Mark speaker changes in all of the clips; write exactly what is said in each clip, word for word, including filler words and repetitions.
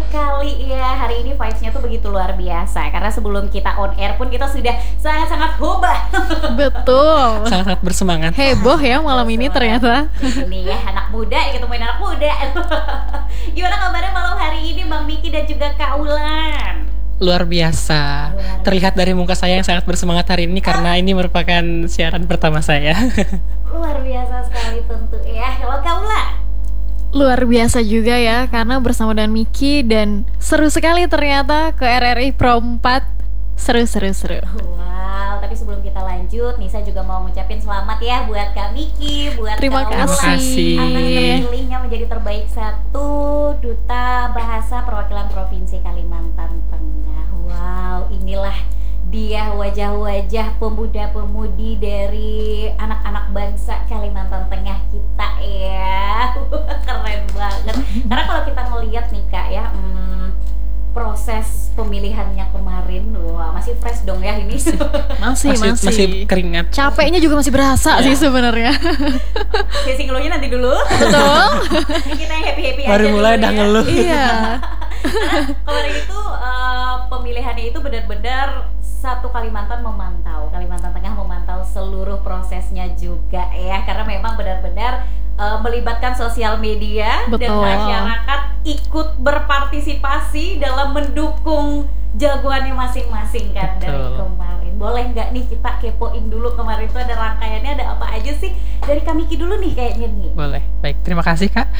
Speaker 1: sekali ya, hari ini vibes-nya tuh begitu luar biasa. Karena sebelum kita on air pun kita sudah sangat-sangat hobah.
Speaker 2: Betul.
Speaker 3: Sangat-sangat bersemangat.
Speaker 2: Heboh ya malam ini ternyata.
Speaker 1: Ini ya, anak muda ya, ketemuin anak muda. Gimana kabarnya malam hari ini Bang Miki dan juga Kak Ulan?
Speaker 3: Luar biasa.
Speaker 1: Luar
Speaker 3: Terlihat dari muka saya yang sangat bersemangat hari ini karena ini merupakan siaran pertama saya.
Speaker 1: Luar biasa sekali tentu ya. Halo Kak Ulan.
Speaker 2: Luar biasa juga ya, karena bersama dengan Miki dan seru sekali ternyata ke R R I Pro empat. Seru-seru-seru.
Speaker 1: Wow, tapi sebelum kita lanjut, Nisa juga mau ngucapin selamat ya buat Kak Miki, buat
Speaker 2: Terima
Speaker 1: Kak Ulan.
Speaker 2: kasih.
Speaker 1: Atas terpilihnya menjadi terbaik satu Duta Bahasa Perwakilan Provinsi Kalimantan Tengah. Wow, inilah dia wajah-wajah pemuda-pemudi dari anak-anak bangsa Kalimantan Tengah kita ya. Keren banget. Karena kalau kita ngelihat nih Kak ya, hmm, proses pemilihannya kemarin, wah masih fresh dong ya ini.
Speaker 2: Masih,
Speaker 3: masih,
Speaker 2: masih.
Speaker 3: masih keringat.
Speaker 2: Capeknya juga masih berasa
Speaker 3: Ya.
Speaker 2: sih sebenarnya.
Speaker 1: Sesi ngeluhnya nanti dulu.
Speaker 2: Betul.
Speaker 1: Kita yang happy-happy aja
Speaker 3: Baru mulai
Speaker 1: dulu
Speaker 3: dah
Speaker 1: ya.
Speaker 3: ngeluh.
Speaker 2: Iya.
Speaker 1: Karena kemarin itu uh, pemilihannya itu benar-benar satu Kalimantan memantau, Kalimantan Tengah memantau seluruh prosesnya juga ya, karena memang benar-benar uh, melibatkan sosial media.
Speaker 2: Betul.
Speaker 1: Dan masyarakat ikut berpartisipasi dalam mendukung jagoannya masing-masing kan.
Speaker 3: Betul.
Speaker 1: Dari kemarin. Boleh nggak nih kita kepoin dulu kemarin itu ada rangkaiannya, ada apa aja sih? Dari Kak Miki dulu nih kayaknya nih.
Speaker 3: Boleh. Baik, terima kasih Kak.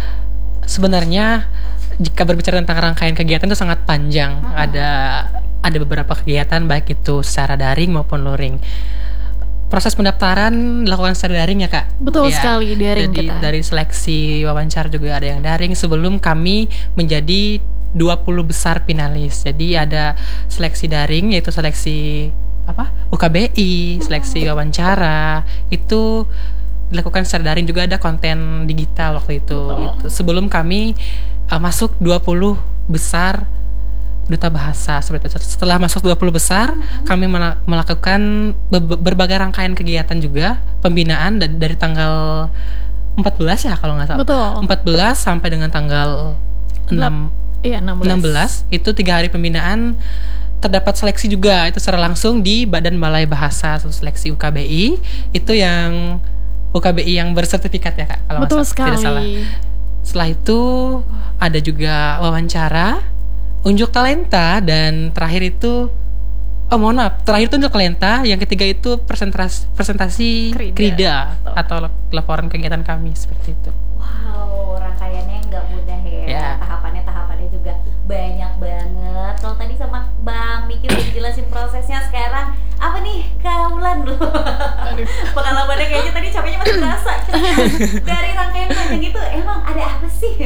Speaker 3: Sebenarnya jika berbicara tentang rangkaian kegiatan itu sangat panjang.
Speaker 1: Hmm.
Speaker 3: Ada ada beberapa kegiatan baik itu secara daring maupun luring. Proses pendaftaran dilakukan secara daring ya Kak?
Speaker 2: Betul
Speaker 3: Ya,
Speaker 2: sekali, daring
Speaker 3: jadi
Speaker 2: kita.
Speaker 3: dari seleksi wawancara juga ada yang daring sebelum kami menjadi dua puluh besar finalis. Jadi ada seleksi daring yaitu seleksi apa? U K B I, seleksi wawancara. Itu dilakukan secara daring, juga ada konten digital waktu itu. Gitu. Sebelum kami uh, masuk dua puluh besar Duta Bahasa seperti itu. Setelah masuk dua puluh besar, mm-hmm. kami mela- melakukan be- berbagai rangkaian kegiatan juga, pembinaan da- dari tanggal empat belas ya kalau nggak salah.
Speaker 2: Betul.
Speaker 3: empat belas sampai dengan tanggal enam,
Speaker 2: Iya, enam belas.
Speaker 3: enam belas itu tiga hari pembinaan. Terdapat seleksi juga itu secara langsung di Badan Balai Bahasa, seleksi U K B I itu yang U K B I yang bersertifikat ya Kak kalau
Speaker 2: Betul
Speaker 3: nggak salah, tidak salah.
Speaker 2: sekali.
Speaker 3: Setelah itu ada juga wawancara, unjuk talenta, dan terakhir itu oh mohon maaf terakhir itu unjuk talenta, yang ketiga itu presentasi presentasi
Speaker 2: Krida.
Speaker 3: krida atau laporan kegiatan kami seperti itu.
Speaker 1: Wow, rangkaiannya nggak mudah ya.
Speaker 3: Ya.
Speaker 1: Tahapannya tahapannya juga banyak banget. Kalau tadi sama Bang Miki udah dijelasin prosesnya, sekarang apa nih Kak Ulan dulu? Pengalamannya kayaknya tadi capeknya masih berasa. Dari rangkaian panjang itu emang ada apa sih?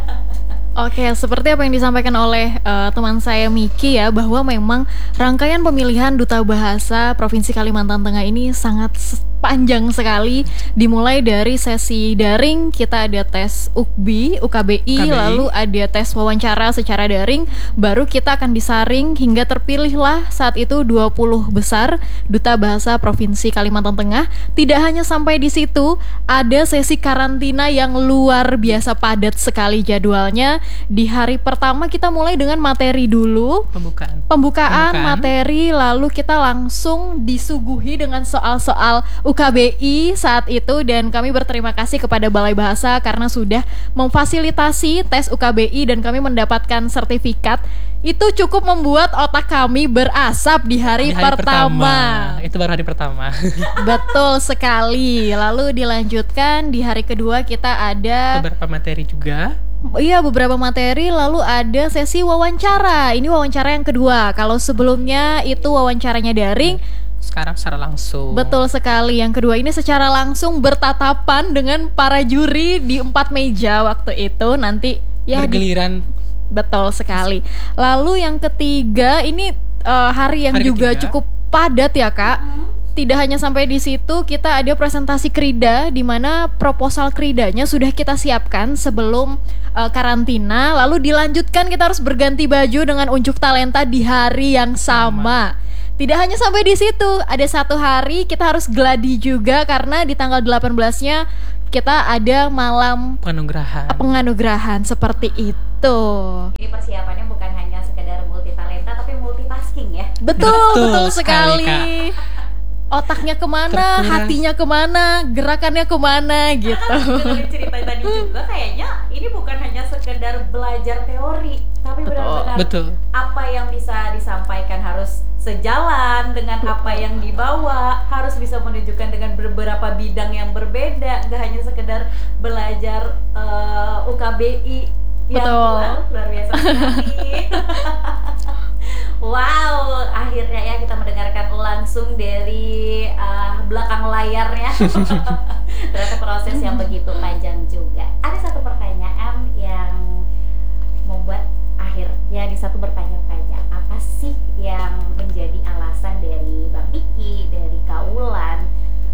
Speaker 2: Oke, seperti apa yang disampaikan oleh uh, teman saya Miki ya, bahwa memang rangkaian pemilihan Duta Bahasa Provinsi Kalimantan Tengah ini sangat s- panjang sekali. Dimulai dari sesi daring, kita ada tes U K B I, U K B I,
Speaker 3: U K B I.
Speaker 2: lalu ada tes wawancara secara daring, baru kita akan disaring hingga terpilihlah saat itu dua puluh besar Duta Bahasa Provinsi Kalimantan Tengah. Tidak hanya sampai di situ, ada sesi karantina yang luar biasa padat sekali jadwalnya. Di hari pertama kita mulai dengan materi dulu,
Speaker 3: Pembukaan.
Speaker 2: pembukaan,
Speaker 3: Pembukaan.
Speaker 2: materi, lalu kita langsung disuguhi dengan soal-soal U K B I saat itu, dan kami berterima kasih kepada Balai Bahasa karena sudah memfasilitasi tes U K B I dan kami mendapatkan sertifikat. Itu cukup membuat otak kami berasap di hari,
Speaker 3: Di hari
Speaker 2: pertama.
Speaker 3: Itu baru hari pertama.
Speaker 2: Betul sekali. Lalu dilanjutkan di hari kedua kita ada
Speaker 3: Beberapa materi juga.
Speaker 2: Iya, beberapa materi, lalu ada sesi wawancara. Ini wawancara yang kedua. Kalau sebelumnya itu wawancaranya daring,
Speaker 3: Sekarang secara langsung.
Speaker 2: betul sekali. Yang kedua ini secara langsung bertatapan dengan para juri di empat meja waktu itu. Nanti ya di-
Speaker 3: Bergiliran.
Speaker 2: betul sekali. Lalu yang ketiga ini uh, hari yang
Speaker 3: Hari
Speaker 2: juga
Speaker 3: ketiga.
Speaker 2: cukup padat ya Kak. Tidak hanya sampai di situ, kita ada presentasi krida di mana proposal kridanya sudah kita siapkan sebelum uh, karantina. Lalu dilanjutkan kita harus berganti baju dengan unjuk talenta di hari yang sama. Tidak hanya sampai di situ, ada satu hari kita harus gladi juga karena di tanggal delapan belasnya kita ada malam
Speaker 3: Penganugerahan.
Speaker 2: penganugerahan seperti itu.
Speaker 1: Ini persiapannya bukan hanya sekedar multi talenta tapi multitasking ya.
Speaker 2: Betul,
Speaker 3: Betul
Speaker 2: betul
Speaker 3: sekali,
Speaker 2: sekali. Otaknya kemana,
Speaker 3: Terkuras.
Speaker 2: hatinya kemana, gerakannya kemana gitu.
Speaker 1: Kan dari cerita tadi juga kayaknya ini bukan hanya sekedar belajar teori, tapi
Speaker 2: Betul,
Speaker 1: benar-benar
Speaker 3: betul.
Speaker 1: apa yang bisa disampaikan harus sejalan dengan apa yang dibawa, harus bisa menunjukkan dengan beberapa bidang yang berbeda, nggak hanya sekedar belajar uh, U K B I yang
Speaker 2: Betul.
Speaker 1: wah, luar biasa sekali. Wow, akhirnya ya kita mendengarkan langsung dari uh, belakang layarnya. Ternyata proses yang begitu panjang juga. Ada satu pertanyaan yang membuat akhirnya di satu bertanya-tanya, apa sih yang menjadi alasan dari Bang Diki, dari Kaulan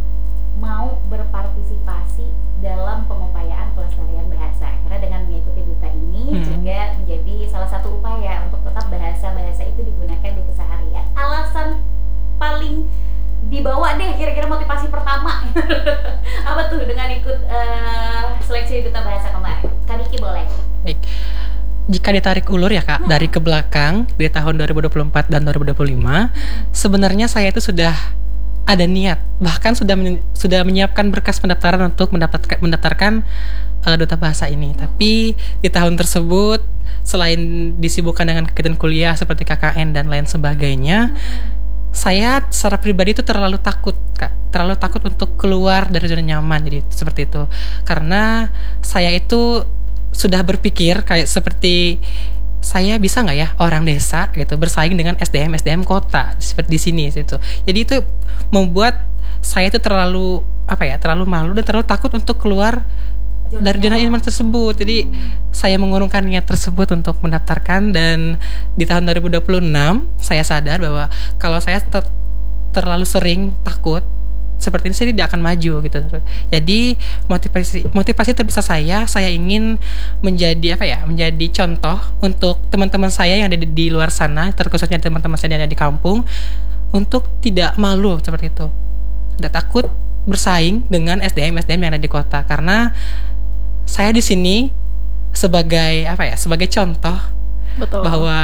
Speaker 1: mau berpartisipasi dalam pengupayaan pelestarian bahasa? Karena dengan mengikuti duta ini
Speaker 3: Hmm.
Speaker 1: juga menjadi salah satu upaya untuk tetap bahasa-bahasa itu digunakan di keseharian. Alasan paling dibawa deh kira-kira motivasi pertama apa tuh dengan ikut uh, seleksi duta bahasa kemarin? Kak Diki boleh.
Speaker 3: Baik. Jika ditarik ulur ya Kak, dari ke belakang di tahun dua ribu dua puluh empat dan dua ribu dua puluh lima, sebenarnya saya itu sudah ada niat, bahkan sudah men- sudah menyiapkan berkas pendaftaran untuk mendaftarkan mendaftarkan uh, duta bahasa ini. Tapi di tahun tersebut, selain disibukkan dengan kegiatan kuliah seperti K K N dan lain sebagainya, saya secara pribadi itu terlalu takut Kak, terlalu takut untuk keluar dari zona nyaman, jadi seperti itu. Karena saya itu sudah berpikir kayak seperti, saya bisa nggak ya orang desa gitu bersaing dengan S D M S D M kota seperti di sini gitu. Jadi itu membuat saya itu terlalu apa ya, terlalu malu dan terlalu takut untuk keluar dari zona nyaman tersebut. Jadi saya mengurungkan niat tersebut untuk mendaftarkan, dan di tahun dua ribu dua puluh enam saya sadar bahwa kalau saya ter- terlalu sering takut seperti ini, saya tidak akan maju gitu. Jadi motivasi motivasi terbesar saya, saya ingin menjadi apa ya, menjadi contoh untuk teman-teman saya yang ada di, di luar sana, terkhususnya teman-teman saya yang ada di kampung, untuk tidak malu seperti itu, tidak takut bersaing dengan S D M S D M yang ada di kota. Karena saya di sini sebagai apa ya, sebagai contoh
Speaker 2: Betul.
Speaker 3: bahwa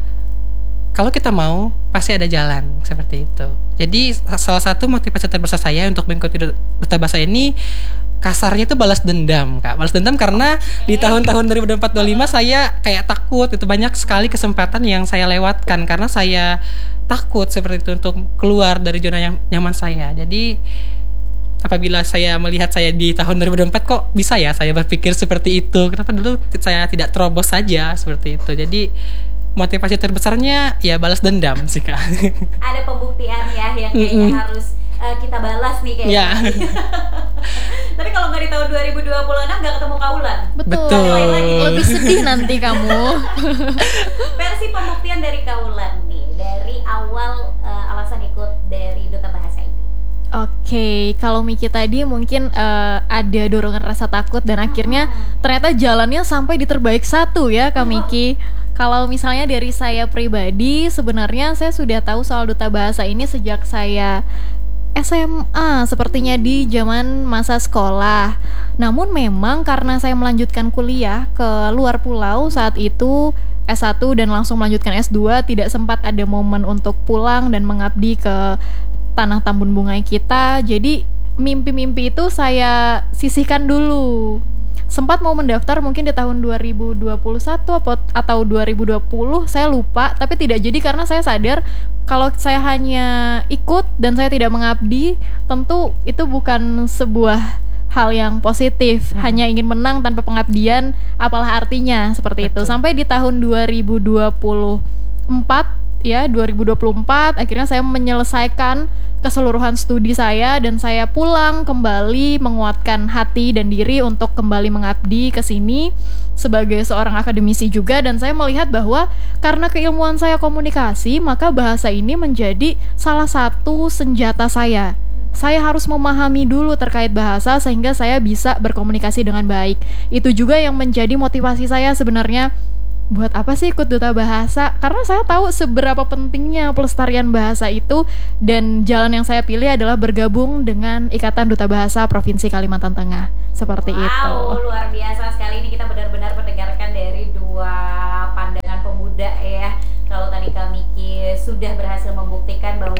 Speaker 3: kalau kita mau pasti ada jalan seperti itu. Jadi salah satu motivasi terbesar saya untuk mengikuti duta bahasa ini, kasarnya itu balas dendam Kak. Balas dendam karena di tahun-tahun dua ribu dua puluh empat dua ribu dua puluh lima saya kayak takut, itu banyak sekali kesempatan yang saya lewatkan karena saya takut seperti itu untuk keluar dari zona yang nyaman saya. Jadi apabila saya melihat saya di tahun dua ribu dua puluh empat, kok bisa ya saya berpikir seperti itu, kenapa dulu saya tidak terobos saja seperti itu. Jadi motivasi terbesarnya ya balas dendam sih Kak.
Speaker 1: Ada pembuktian ya yang kayaknya
Speaker 3: Mm-mm.
Speaker 1: harus uh, kita balas nih kayaknya.
Speaker 3: Ya.
Speaker 1: Tapi kalau nggak di tahun dua ribu dua puluh enam nggak ketemu Kaulan.
Speaker 2: Betul.
Speaker 3: Betul.
Speaker 2: Lebih sedih nanti kamu.
Speaker 1: Versi pembuktian dari Kaulan nih, dari awal uh, alasan ikut dari duta bahasa ini.
Speaker 2: Oke, kalau Miki tadi mungkin eh, ada dorongan rasa takut dan akhirnya ternyata jalannya sampai di terbaik satu ya Kak Miki. Kalau misalnya dari saya pribadi, sebenarnya saya sudah tahu soal duta bahasa ini sejak saya S M A, sepertinya di zaman masa sekolah. Namun memang karena saya melanjutkan kuliah ke luar pulau saat itu, S satu dan langsung melanjutkan S dua, tidak sempat ada momen untuk pulang dan mengabdi ke tanah Tambun Bungai kita. Jadi mimpi-mimpi itu saya sisihkan dulu. Sempat mau mendaftar mungkin di tahun dua ribu dua puluh satu atau dua ribu dua puluh, saya lupa, tapi tidak jadi karena saya sadar kalau saya hanya ikut dan saya tidak mengabdi, tentu itu bukan sebuah hal yang positif. Hanya ingin menang tanpa pengabdian, apalah artinya, seperti itu.
Speaker 3: Betul.
Speaker 2: Sampai di tahun dua ribu dua puluh empat ya, dua ribu dua puluh empat akhirnya saya menyelesaikan keseluruhan studi saya dan saya pulang kembali menguatkan hati dan diri untuk kembali mengabdi ke sini sebagai seorang akademisi juga. Dan saya melihat bahwa karena keilmuan saya komunikasi, maka bahasa ini menjadi salah satu senjata saya. Saya harus memahami dulu terkait bahasa sehingga saya bisa berkomunikasi dengan baik. Itu juga yang menjadi motivasi saya sebenarnya. Buat apa sih ikut duta bahasa? Karena saya tahu seberapa pentingnya pelestarian bahasa itu, dan jalan yang saya pilih adalah bergabung dengan Ikatan Duta Bahasa Provinsi Kalimantan Tengah. Seperti
Speaker 1: wow,
Speaker 2: itu.
Speaker 1: Luar biasa sekali, ini kita benar-benar mendengarkan dari dua pandangan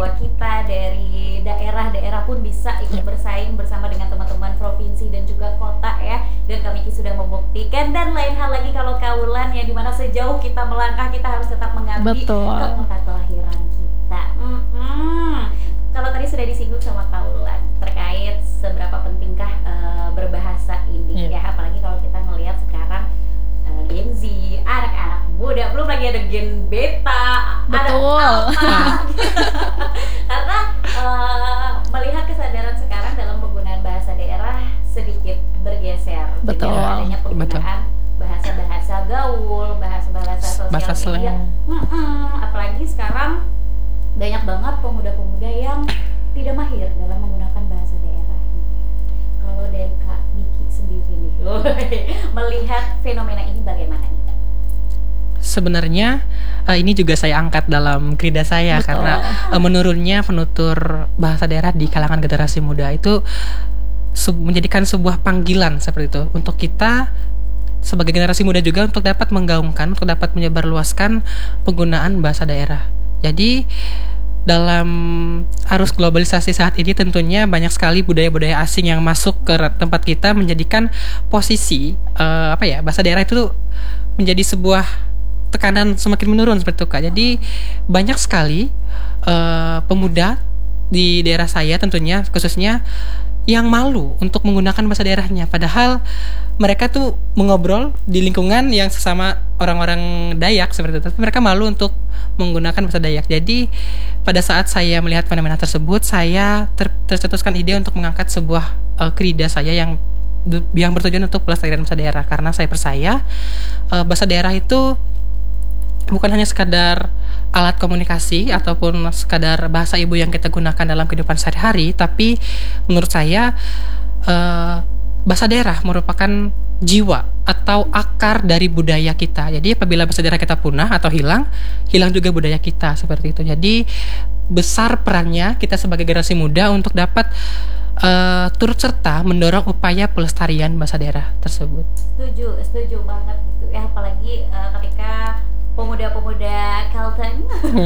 Speaker 1: bahwa kita dari daerah-daerah pun bisa ikut bersaing bersama dengan teman-teman provinsi dan juga kota ya. Dan Kak Miki sudah membuktikan, dan lain hal lagi kalau kaulan yang dimana sejauh kita melangkah kita harus tetap mengabdi
Speaker 2: Betul.
Speaker 1: ke tempat kelahiran kita. Mm-mm. Kalau tadi sudah disinggung sama kaulan terkait seberapa pentingkah uh, berbahasa ini
Speaker 3: Iya.
Speaker 1: ya, apalagi kalau kita melihat sekarang uh, Gen Z, anak-anak muda, belum lagi ada Gen Beta,
Speaker 2: Betul.
Speaker 1: ada Alpha. Karena uh, melihat kesadaran sekarang dalam penggunaan bahasa daerah sedikit bergeser.
Speaker 2: Betul.
Speaker 1: Dengan adanya penggunaan bahasa-bahasa gaul, bahasa-bahasa sosial
Speaker 3: Bahasa
Speaker 1: media.
Speaker 3: slang.
Speaker 1: Mm-mm. Apalagi sekarang banyak banget pemuda-pemuda yang tidak mahir dalam menggunakan bahasa daerah. Kalau dari Kak Miki sendiri nih, melihat fenomena ini bagaimana nih Kak?
Speaker 3: Sebenarnya uh, ini juga saya angkat dalam krida saya.
Speaker 2: Betul.
Speaker 3: Karena uh, menurunnya penutur bahasa daerah di kalangan generasi muda itu se- menjadikan sebuah panggilan seperti itu untuk kita sebagai generasi muda juga untuk dapat menggaungkan, untuk dapat menyebarluaskan penggunaan bahasa daerah. Jadi dalam arus globalisasi saat ini tentunya banyak sekali budaya-budaya asing yang masuk ke tempat kita, menjadikan posisi uh, apa ya bahasa daerah itu menjadi sebuah tekanan semakin menurun seperti itu Kak. Jadi banyak sekali uh, pemuda di daerah saya tentunya khususnya yang malu untuk menggunakan bahasa daerahnya, padahal mereka tuh mengobrol di lingkungan yang sesama orang-orang Dayak seperti itu, tapi mereka malu untuk menggunakan bahasa Dayak. Jadi pada saat saya melihat fenomena tersebut, saya ter- tercetuskan ide untuk mengangkat sebuah uh, krida saya yang yang bertujuan untuk pelestarian bahasa daerah, karena saya percaya uh, bahasa daerah itu bukan hanya sekadar alat komunikasi ataupun sekadar bahasa ibu yang kita gunakan dalam kehidupan sehari-hari, tapi menurut saya uh, bahasa daerah merupakan jiwa atau akar dari budaya kita. Jadi apabila bahasa daerah kita punah atau hilang, hilang juga budaya kita seperti itu. Jadi besar perannya kita sebagai generasi muda untuk dapat uh, turut serta mendorong upaya pelestarian bahasa daerah tersebut.
Speaker 1: Setuju, setuju banget gitu ya, apalagi uh, ketika pemuda-pemuda Kalteng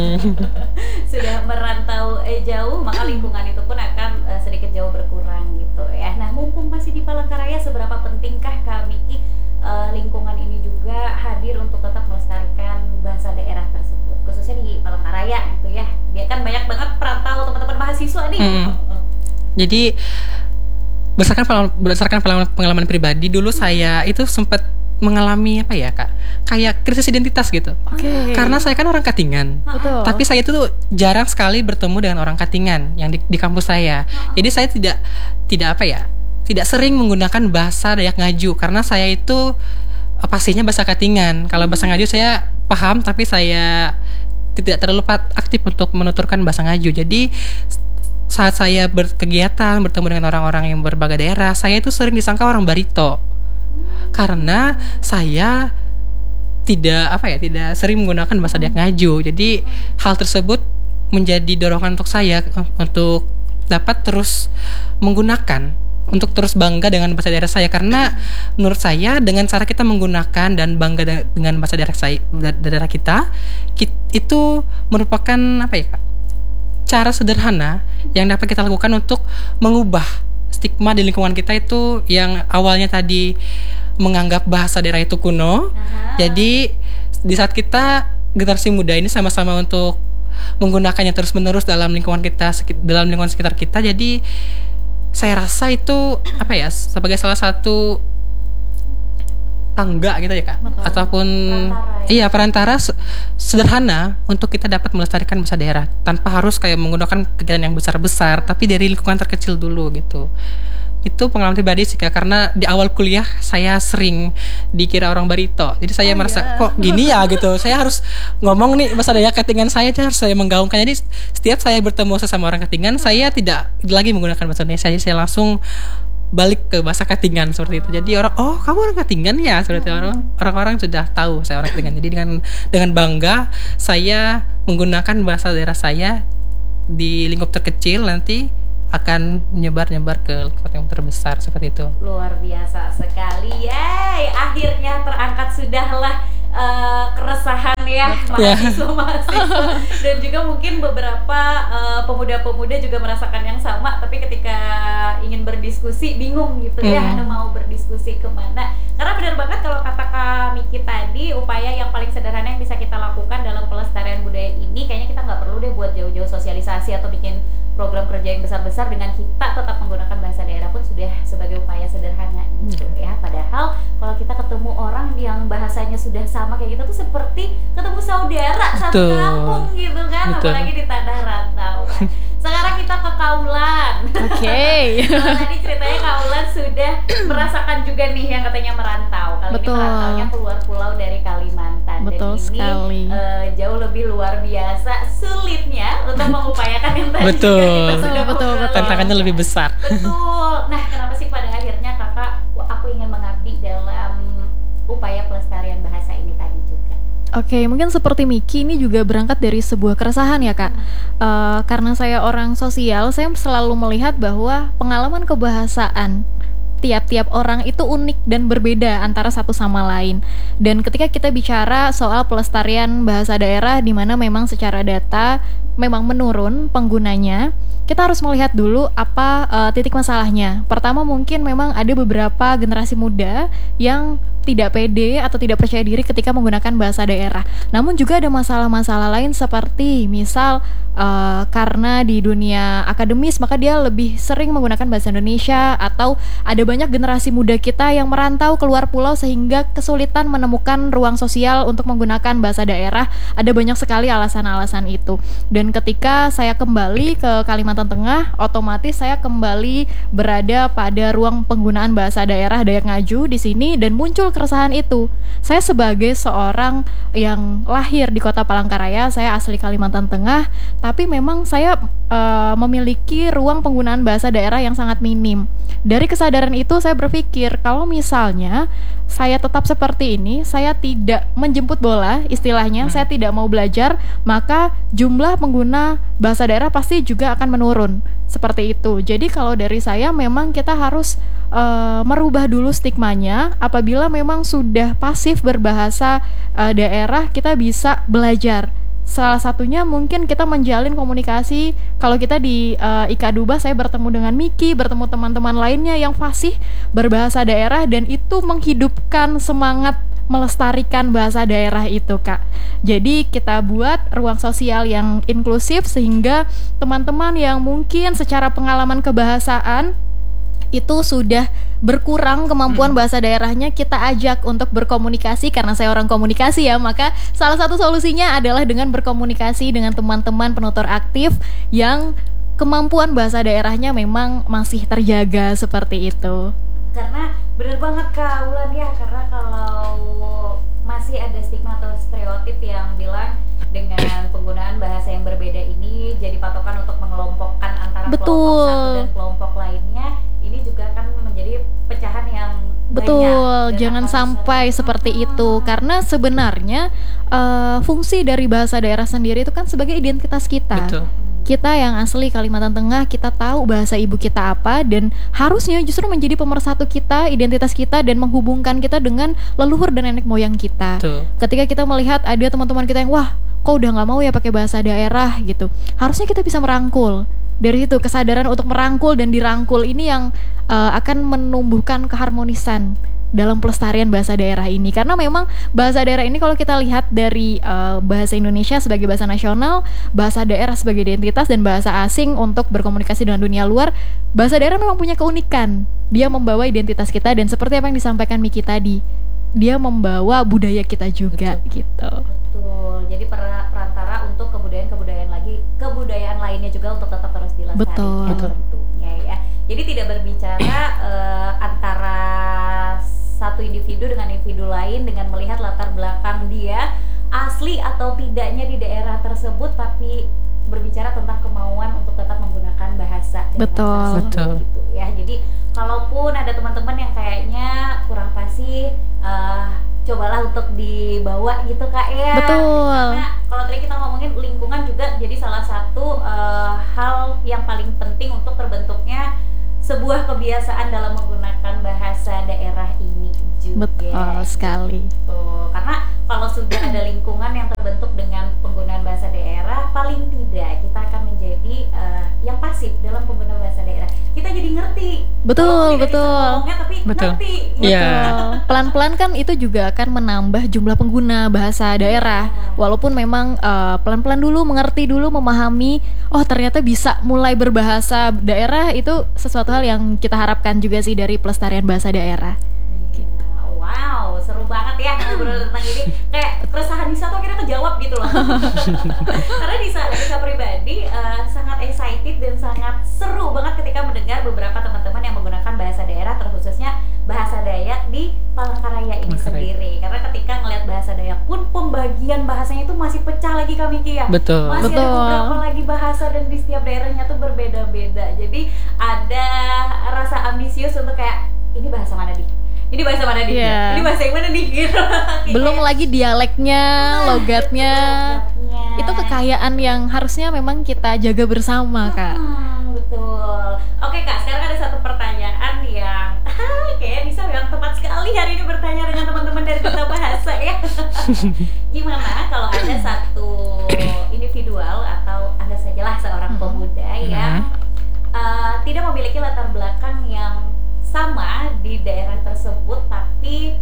Speaker 1: sudah merantau eh, jauh, maka lingkungan itu pun akan uh, sedikit jauh berkurang gitu ya. Nah, mumpung masih di Palangkaraya, seberapa pentingkah Kak Miki uh, lingkungan ini juga hadir untuk tetap melestarikan bahasa daerah tersebut, khususnya di Palangkaraya gitu ya. Dia kan banyak banget perantau teman-teman mahasiswa nih.
Speaker 3: Hmm. Jadi berdasarkan pengalaman, berdasarkan pengalaman, pengalaman pribadi dulu saya itu sempat mengalami apa ya Kak, kayak krisis identitas gitu.
Speaker 2: Oke.
Speaker 3: Karena saya kan orang Katingan,
Speaker 2: Betul.
Speaker 3: tapi saya itu tuh jarang sekali bertemu dengan orang Katingan yang di, di kampus saya. Jadi saya tidak tidak apa ya, tidak sering menggunakan bahasa Dayak Ngaju karena saya itu eh, pastinya bahasa Katingan. Kalau bahasa Ngaju saya paham, tapi saya tidak terlalu aktif untuk menuturkan bahasa Ngaju. Jadi saat saya berkegiatan bertemu dengan orang-orang yang berbagai daerah, saya itu sering disangka orang Barito karena saya tidak apa ya tidak sering menggunakan bahasa Dayak Ngaju. Jadi hal tersebut menjadi dorongan untuk saya untuk dapat terus menggunakan, untuk terus bangga dengan bahasa daerah saya, karena menurut saya dengan cara kita menggunakan dan bangga dengan bahasa daerah saya, daerah kita, itu merupakan apa ya Kak, cara sederhana yang dapat kita lakukan untuk mengubah stigma di lingkungan kita itu yang awalnya tadi menganggap bahasa daerah itu kuno.
Speaker 1: Aha.
Speaker 3: Jadi di saat kita generasi muda ini sama-sama untuk menggunakannya terus-menerus dalam lingkungan kita, dalam lingkungan sekitar kita, jadi saya rasa itu apa ya, sebagai salah satu tangga gitu ya Kak.
Speaker 2: Betul.
Speaker 3: Ataupun
Speaker 1: Perantara, ya?
Speaker 3: iya perantara se- sederhana untuk kita dapat melestarikan bahasa daerah tanpa harus kayak menggunakan kegiatan yang besar-besar, tapi dari lingkungan terkecil dulu gitu. Itu pengalaman pribadi sih Kak, karena di awal kuliah saya sering dikira orang Barito. Jadi saya
Speaker 2: Oh,
Speaker 3: merasa
Speaker 2: iya.
Speaker 3: kok gini ya gitu. Saya harus ngomong nih bahasa Dayak Katingan saya, harus saya menggaungkan. Jadi setiap saya bertemu sesama orang Katingan, saya tidak lagi menggunakan bahasa Indonesia. Jadi saya langsung balik ke bahasa Katingan seperti itu. Jadi orang, oh kamu orang Katingan ya, seperti itu. orang orang-orang sudah tahu saya orang Katingan. Jadi dengan dengan bangga saya menggunakan bahasa daerah saya di lingkup terkecil, nanti akan menyebar-nyebar ke lingkup yang terbesar seperti itu.
Speaker 1: Luar biasa sekali ya. Akhirnya terangkat sudahlah uh, keresahan ya mahasiswa-mahasiswa dan juga mungkin beberapa uh, pemuda-pemuda juga merasakan yang sama, tapi ketika ingin berdiskusi bingung gitu ya,
Speaker 3: Hmm.
Speaker 1: mau berdiskusi kemana. Karena benar banget kalau kata Kak Miki tadi, upaya yang paling sederhana yang bisa kita lakukan dalam pelestarian budaya ini, kayaknya kita nggak perlu deh buat jauh-jauh sosialisasi atau bikin program kerja yang besar-besar, dengan kita tetap menggunakan bahasa daerah pun sudah sebagai upaya sederhana gitu ya. Padahal kalau kita ketemu orang yang bahasanya sudah sama kayak kita tuh seperti ketemu saudara satu
Speaker 3: Betul.
Speaker 1: kampung gitu kan.
Speaker 3: Betul.
Speaker 1: Apalagi di tanah rantau. Sekarang kita ke Kaulan.
Speaker 2: Oke.
Speaker 1: Kalau tadi ceritanya Kaulan sudah merasakan juga nih yang katanya merantau. Kali
Speaker 2: Betul.
Speaker 1: ini merantaunya keluar pulau dari Kalimantan.
Speaker 2: Betul
Speaker 1: Dan ini
Speaker 2: sekali.
Speaker 1: eh, jauh lebih luar biasa sulitnya untuk mengupayakan yang tadi
Speaker 3: Betul.
Speaker 1: kita sudah
Speaker 2: Betul, betul,
Speaker 1: ngobrol.
Speaker 2: betul.
Speaker 3: Tantangannya lebih besar.
Speaker 1: Betul. Nah, kenapa sih pada akhirnya kakak, wah, aku ingin mengabdi dalam upaya pelestarian bahasa ini tadi juga?
Speaker 2: Oke, mungkin seperti Miki ini juga berangkat dari sebuah keresahan ya Kak. Eh, karena saya orang sosial, saya selalu melihat bahwa pengalaman kebahasaan tiap-tiap orang itu unik dan berbeda antara satu sama lain. Dan ketika kita bicara soal pelestarian bahasa daerah di mana memang secara data memang menurun penggunanya, kita harus melihat dulu apa eh, titik masalahnya. Pertama mungkin memang ada beberapa generasi muda yang tidak pede atau tidak percaya diri ketika menggunakan bahasa daerah. Namun juga ada masalah-masalah lain seperti misal uh, karena di dunia akademis maka dia lebih sering menggunakan bahasa Indonesia, atau ada banyak generasi muda kita yang merantau keluar pulau sehingga kesulitan menemukan ruang sosial untuk menggunakan bahasa daerah. Ada banyak sekali alasan-alasan itu. Dan ketika saya kembali ke Kalimantan Tengah, otomatis saya kembali berada pada ruang penggunaan bahasa daerah Dayak Ngaju di sini, dan muncul keresahan itu. Saya sebagai seorang yang lahir di Kota Palangkaraya, saya asli Kalimantan Tengah, tapi memang saya uh, memiliki ruang penggunaan bahasa daerah yang sangat minim. Dari kesadaran itu saya berpikir kalau misalnya saya tetap seperti ini, saya tidak menjemput bola istilahnya, hmm. saya tidak mau belajar, maka jumlah pengguna bahasa daerah pasti juga akan menurun. Seperti itu. Jadi kalau dari saya memang kita harus Uh, merubah dulu stigmanya. Apabila memang sudah pasif berbahasa uh, daerah, kita bisa belajar. Salah satunya mungkin kita menjalin komunikasi. Kalau kita di uh, I K Duba, saya bertemu dengan Miki, bertemu teman-teman lainnya yang fasih berbahasa daerah, dan itu menghidupkan semangat melestarikan bahasa daerah itu, Kak. Jadi kita buat ruang sosial yang inklusif sehingga teman-teman yang mungkin secara pengalaman kebahasaan itu sudah berkurang kemampuan hmm. bahasa daerahnya, kita ajak untuk berkomunikasi. Karena saya orang komunikasi ya, maka salah satu solusinya adalah dengan berkomunikasi dengan teman-teman penutur aktif yang kemampuan bahasa daerahnya memang masih terjaga seperti itu.
Speaker 1: Karena bener banget Kak Ulan ya, karena kalau masih ada stigma atau stereotip yang bilang dengan penggunaan bahasa yang berbeda ini jadi patokan untuk mengelompokkan antara
Speaker 2: Betul.
Speaker 1: kelompok satu dan kelompok lainnya, ini juga kan menjadi pecahan yang
Speaker 2: betul,
Speaker 1: banyak.
Speaker 2: jangan sampai
Speaker 1: bisa,
Speaker 2: seperti
Speaker 1: hmm.
Speaker 2: itu. Karena sebenarnya uh, fungsi dari bahasa daerah sendiri itu kan sebagai identitas kita.
Speaker 3: Betul.
Speaker 2: Kita yang asli Kalimantan Tengah, kita tahu bahasa ibu kita apa, dan harusnya justru menjadi pemersatu kita, identitas kita, dan menghubungkan kita dengan leluhur dan nenek moyang kita.
Speaker 3: Betul.
Speaker 2: Ketika kita melihat ada teman-teman kita yang wah, kok udah nggak mau ya pakai bahasa daerah gitu, harusnya kita bisa merangkul. Dari situ kesadaran untuk merangkul dan dirangkul ini yang uh, akan menumbuhkan keharmonisan dalam pelestarian bahasa daerah ini. Karena memang bahasa daerah ini kalau kita lihat dari uh, bahasa Indonesia sebagai bahasa nasional, bahasa daerah sebagai identitas, dan bahasa asing untuk berkomunikasi dengan dunia luar, bahasa daerah memang punya keunikan. Dia membawa identitas kita, dan seperti apa yang disampaikan Miki tadi, dia membawa budaya kita juga. Betul. Gitu.
Speaker 1: Betul. Jadi per- perantara untuk kebudayaan-kebudayaan lagi, kebudayaan lainnya juga untuk tetap terus dilestarikan.
Speaker 2: Betul.
Speaker 1: Tentunya ya. Jadi tidak berbicara uh, antara satu individu dengan individu lain dengan melihat latar belakang dia asli atau tidaknya di daerah tersebut, tapi berbicara tentang kemauan untuk tetap menggunakan bahasa daerah
Speaker 2: Betul.
Speaker 1: tersebut.
Speaker 3: Betul.
Speaker 1: Gitu ya. Jadi kalaupun ada teman-teman yang kayaknya kurang fasih, uh, cobalah untuk dibawa gitu Kak ya.
Speaker 2: Betul.
Speaker 1: Karena kalau tadi kita ngomongin lingkungan juga jadi salah satu uh, hal yang paling penting untuk terbentuknya sebuah kebiasaan dalam menggunakan bahasa daerah ini juga.
Speaker 2: Betul sekali.
Speaker 1: Tuh, karena kalau sudah ada lingkungan yang terbentuk
Speaker 2: Betul,
Speaker 1: Walaupun tidak bisa
Speaker 2: betul.
Speaker 1: ngomongnya, tapi
Speaker 3: Betul.
Speaker 1: ngerti.
Speaker 3: Iya.
Speaker 2: Betul. Pelan-pelan kan itu juga akan menambah jumlah pengguna bahasa daerah. Walaupun memang eh, pelan-pelan dulu mengerti dulu, memahami, oh ternyata bisa mulai berbahasa daerah, itu sesuatu hal yang kita harapkan juga sih dari pelestarian bahasa daerah.
Speaker 1: Iya. Wow, seru banget ya ngobrol tentang ini. Kayak keresahan Nisa tuh akhirnya kejawab gitu loh. Karena Nisa, Nisa pribadi eh, sangat excited dan sangat seru banget ketika mendengar beberapa teman-teman yang menggunakan bahasa daerah, terkhususnya bahasa Dayak di Palangkaraya ini
Speaker 3: Palangkaraya.
Speaker 1: sendiri. Karena ketika ngelihat bahasa Dayak pun pembagian bahasanya itu masih pecah lagi Kak Miki ya.
Speaker 3: Betul.
Speaker 1: Masih ada
Speaker 2: Betul.
Speaker 1: beberapa lagi bahasa dan di setiap daerahnya tuh berbeda-beda. Jadi ada rasa ambisius untuk kayak ini bahasa mana nih? Ini bahasa mana nih?
Speaker 2: Iya.
Speaker 1: Ini bahasa yang mana nih? Gitu.
Speaker 2: Belum lagi dialeknya, logatnya.
Speaker 1: Logatnya.
Speaker 2: Itu kekayaan yang harusnya memang kita jaga bersama, Kak.
Speaker 1: Hmm, betul. Oke Kak, sekarang ada satu pertanyaan yang kayaknya bisa yang tepat sekali hari ini bertanya dengan teman-teman dari Duta Bahasa ya. Gimana kalau ada satu individual atau Anda sajalah seorang
Speaker 2: Mhm.
Speaker 1: pemuda yang uh, tidak memiliki latar belakang yang sama di daerah tersebut, tapi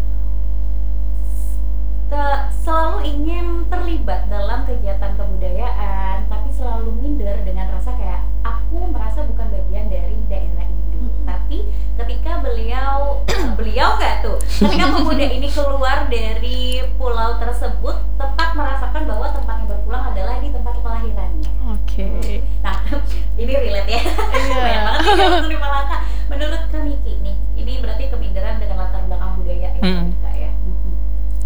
Speaker 1: te- selalu ingin terlibat dalam kegiatan kebudayaan, tapi selalu minder dengan rasa kayak aku merasa bukan bagian dari daerah ini. Tapi ketika beliau beliau nggak tuh, ketika pemuda ini keluar dari pulau tersebut, tetap merasakan bahwa tempat yang berpulang adalah di tempat kelahirannya.
Speaker 2: Oke.
Speaker 1: Nah, ini relate ya.
Speaker 2: Iya.
Speaker 1: Banyak banget nih yang langsung di Malaka. Menurut Kak Miki nih, ini berarti keminderan dengan latar belakang budaya ya,
Speaker 3: Hmm.
Speaker 1: Kak ya. Mm-mm.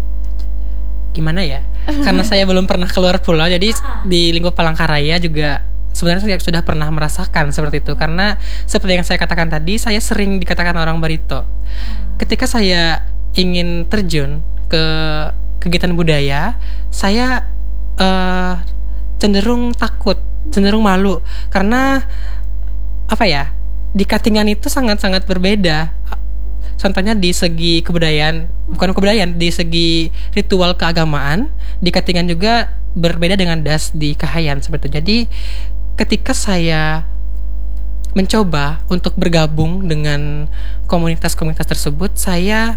Speaker 3: Gimana ya? Karena saya belum pernah keluar pulau, jadi
Speaker 1: Ah.
Speaker 3: di lingkup Palangkaraya juga sebenarnya saya sudah pernah merasakan seperti itu. Karena seperti yang saya katakan tadi, saya sering dikatakan orang Barito. Ketika saya ingin terjun ke kegiatan budaya, saya eh, cenderung takut, cenderung malu, karena apa ya? Di Katingan itu sangat-sangat berbeda. Contohnya di segi kebudayaan, bukan kebudayaan, di segi ritual keagamaan, di Katingan juga berbeda dengan das di Kahayan seperti itu. Jadi ketika saya mencoba untuk bergabung dengan komunitas-komunitas tersebut, saya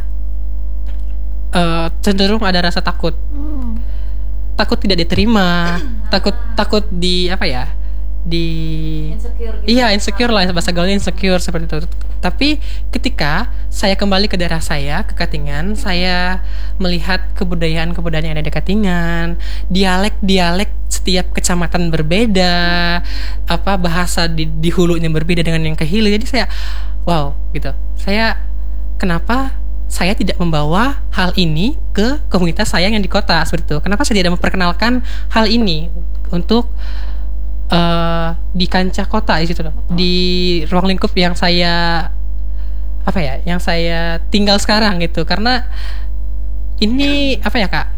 Speaker 3: eh, cenderung ada rasa takut,
Speaker 2: Hmm.
Speaker 3: takut tidak diterima, takut takut di apa ya, di
Speaker 1: Insecure gitu.
Speaker 3: iya insecure lah, bahasa gaulnya insecure seperti itu. Tapi ketika saya kembali ke daerah saya, ke Katingan, saya melihat kebudayaan-kebudayaan yang ada di Katingan, dialek-dialek setiap kecamatan berbeda, apa bahasa di, di hulunya berbeda dengan yang ke hilir. Jadi saya wow gitu. Saya kenapa saya tidak membawa hal ini ke komunitas saya yang di kota seperti itu? Kenapa saya tidak memperkenalkan hal ini untuk Uh, di kancah kota di situ loh, di ruang lingkup yang saya apa ya, yang saya tinggal sekarang gitu. Karena ini apa ya Kak,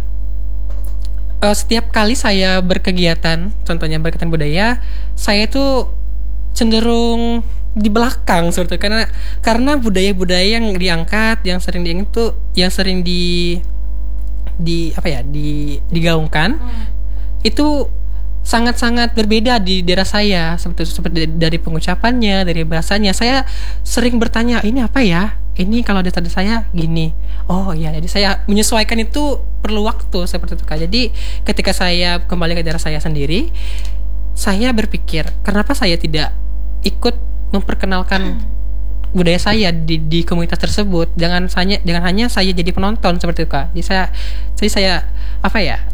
Speaker 3: uh, setiap kali saya berkegiatan, contohnya berkegiatan budaya, saya itu cenderung di belakang seperti itu. Karena karena budaya-budaya yang diangkat, yang sering diangkat itu, yang sering di di apa ya, di digaungkan
Speaker 1: Hmm.
Speaker 3: itu sangat-sangat berbeda di daerah saya, seperti seperti dari pengucapannya, dari bahasanya. Saya sering bertanya, ini apa ya? Ini kalau di daerah saya gini. Oh iya, jadi saya menyesuaikan itu perlu waktu seperti itu Kak. Jadi ketika saya kembali ke daerah saya sendiri, saya berpikir, kenapa saya tidak ikut memperkenalkan budaya saya di, di komunitas tersebut? Jangan hanya jangan hanya saya jadi penonton seperti itu Kak. Jadi saya jadi saya apa ya?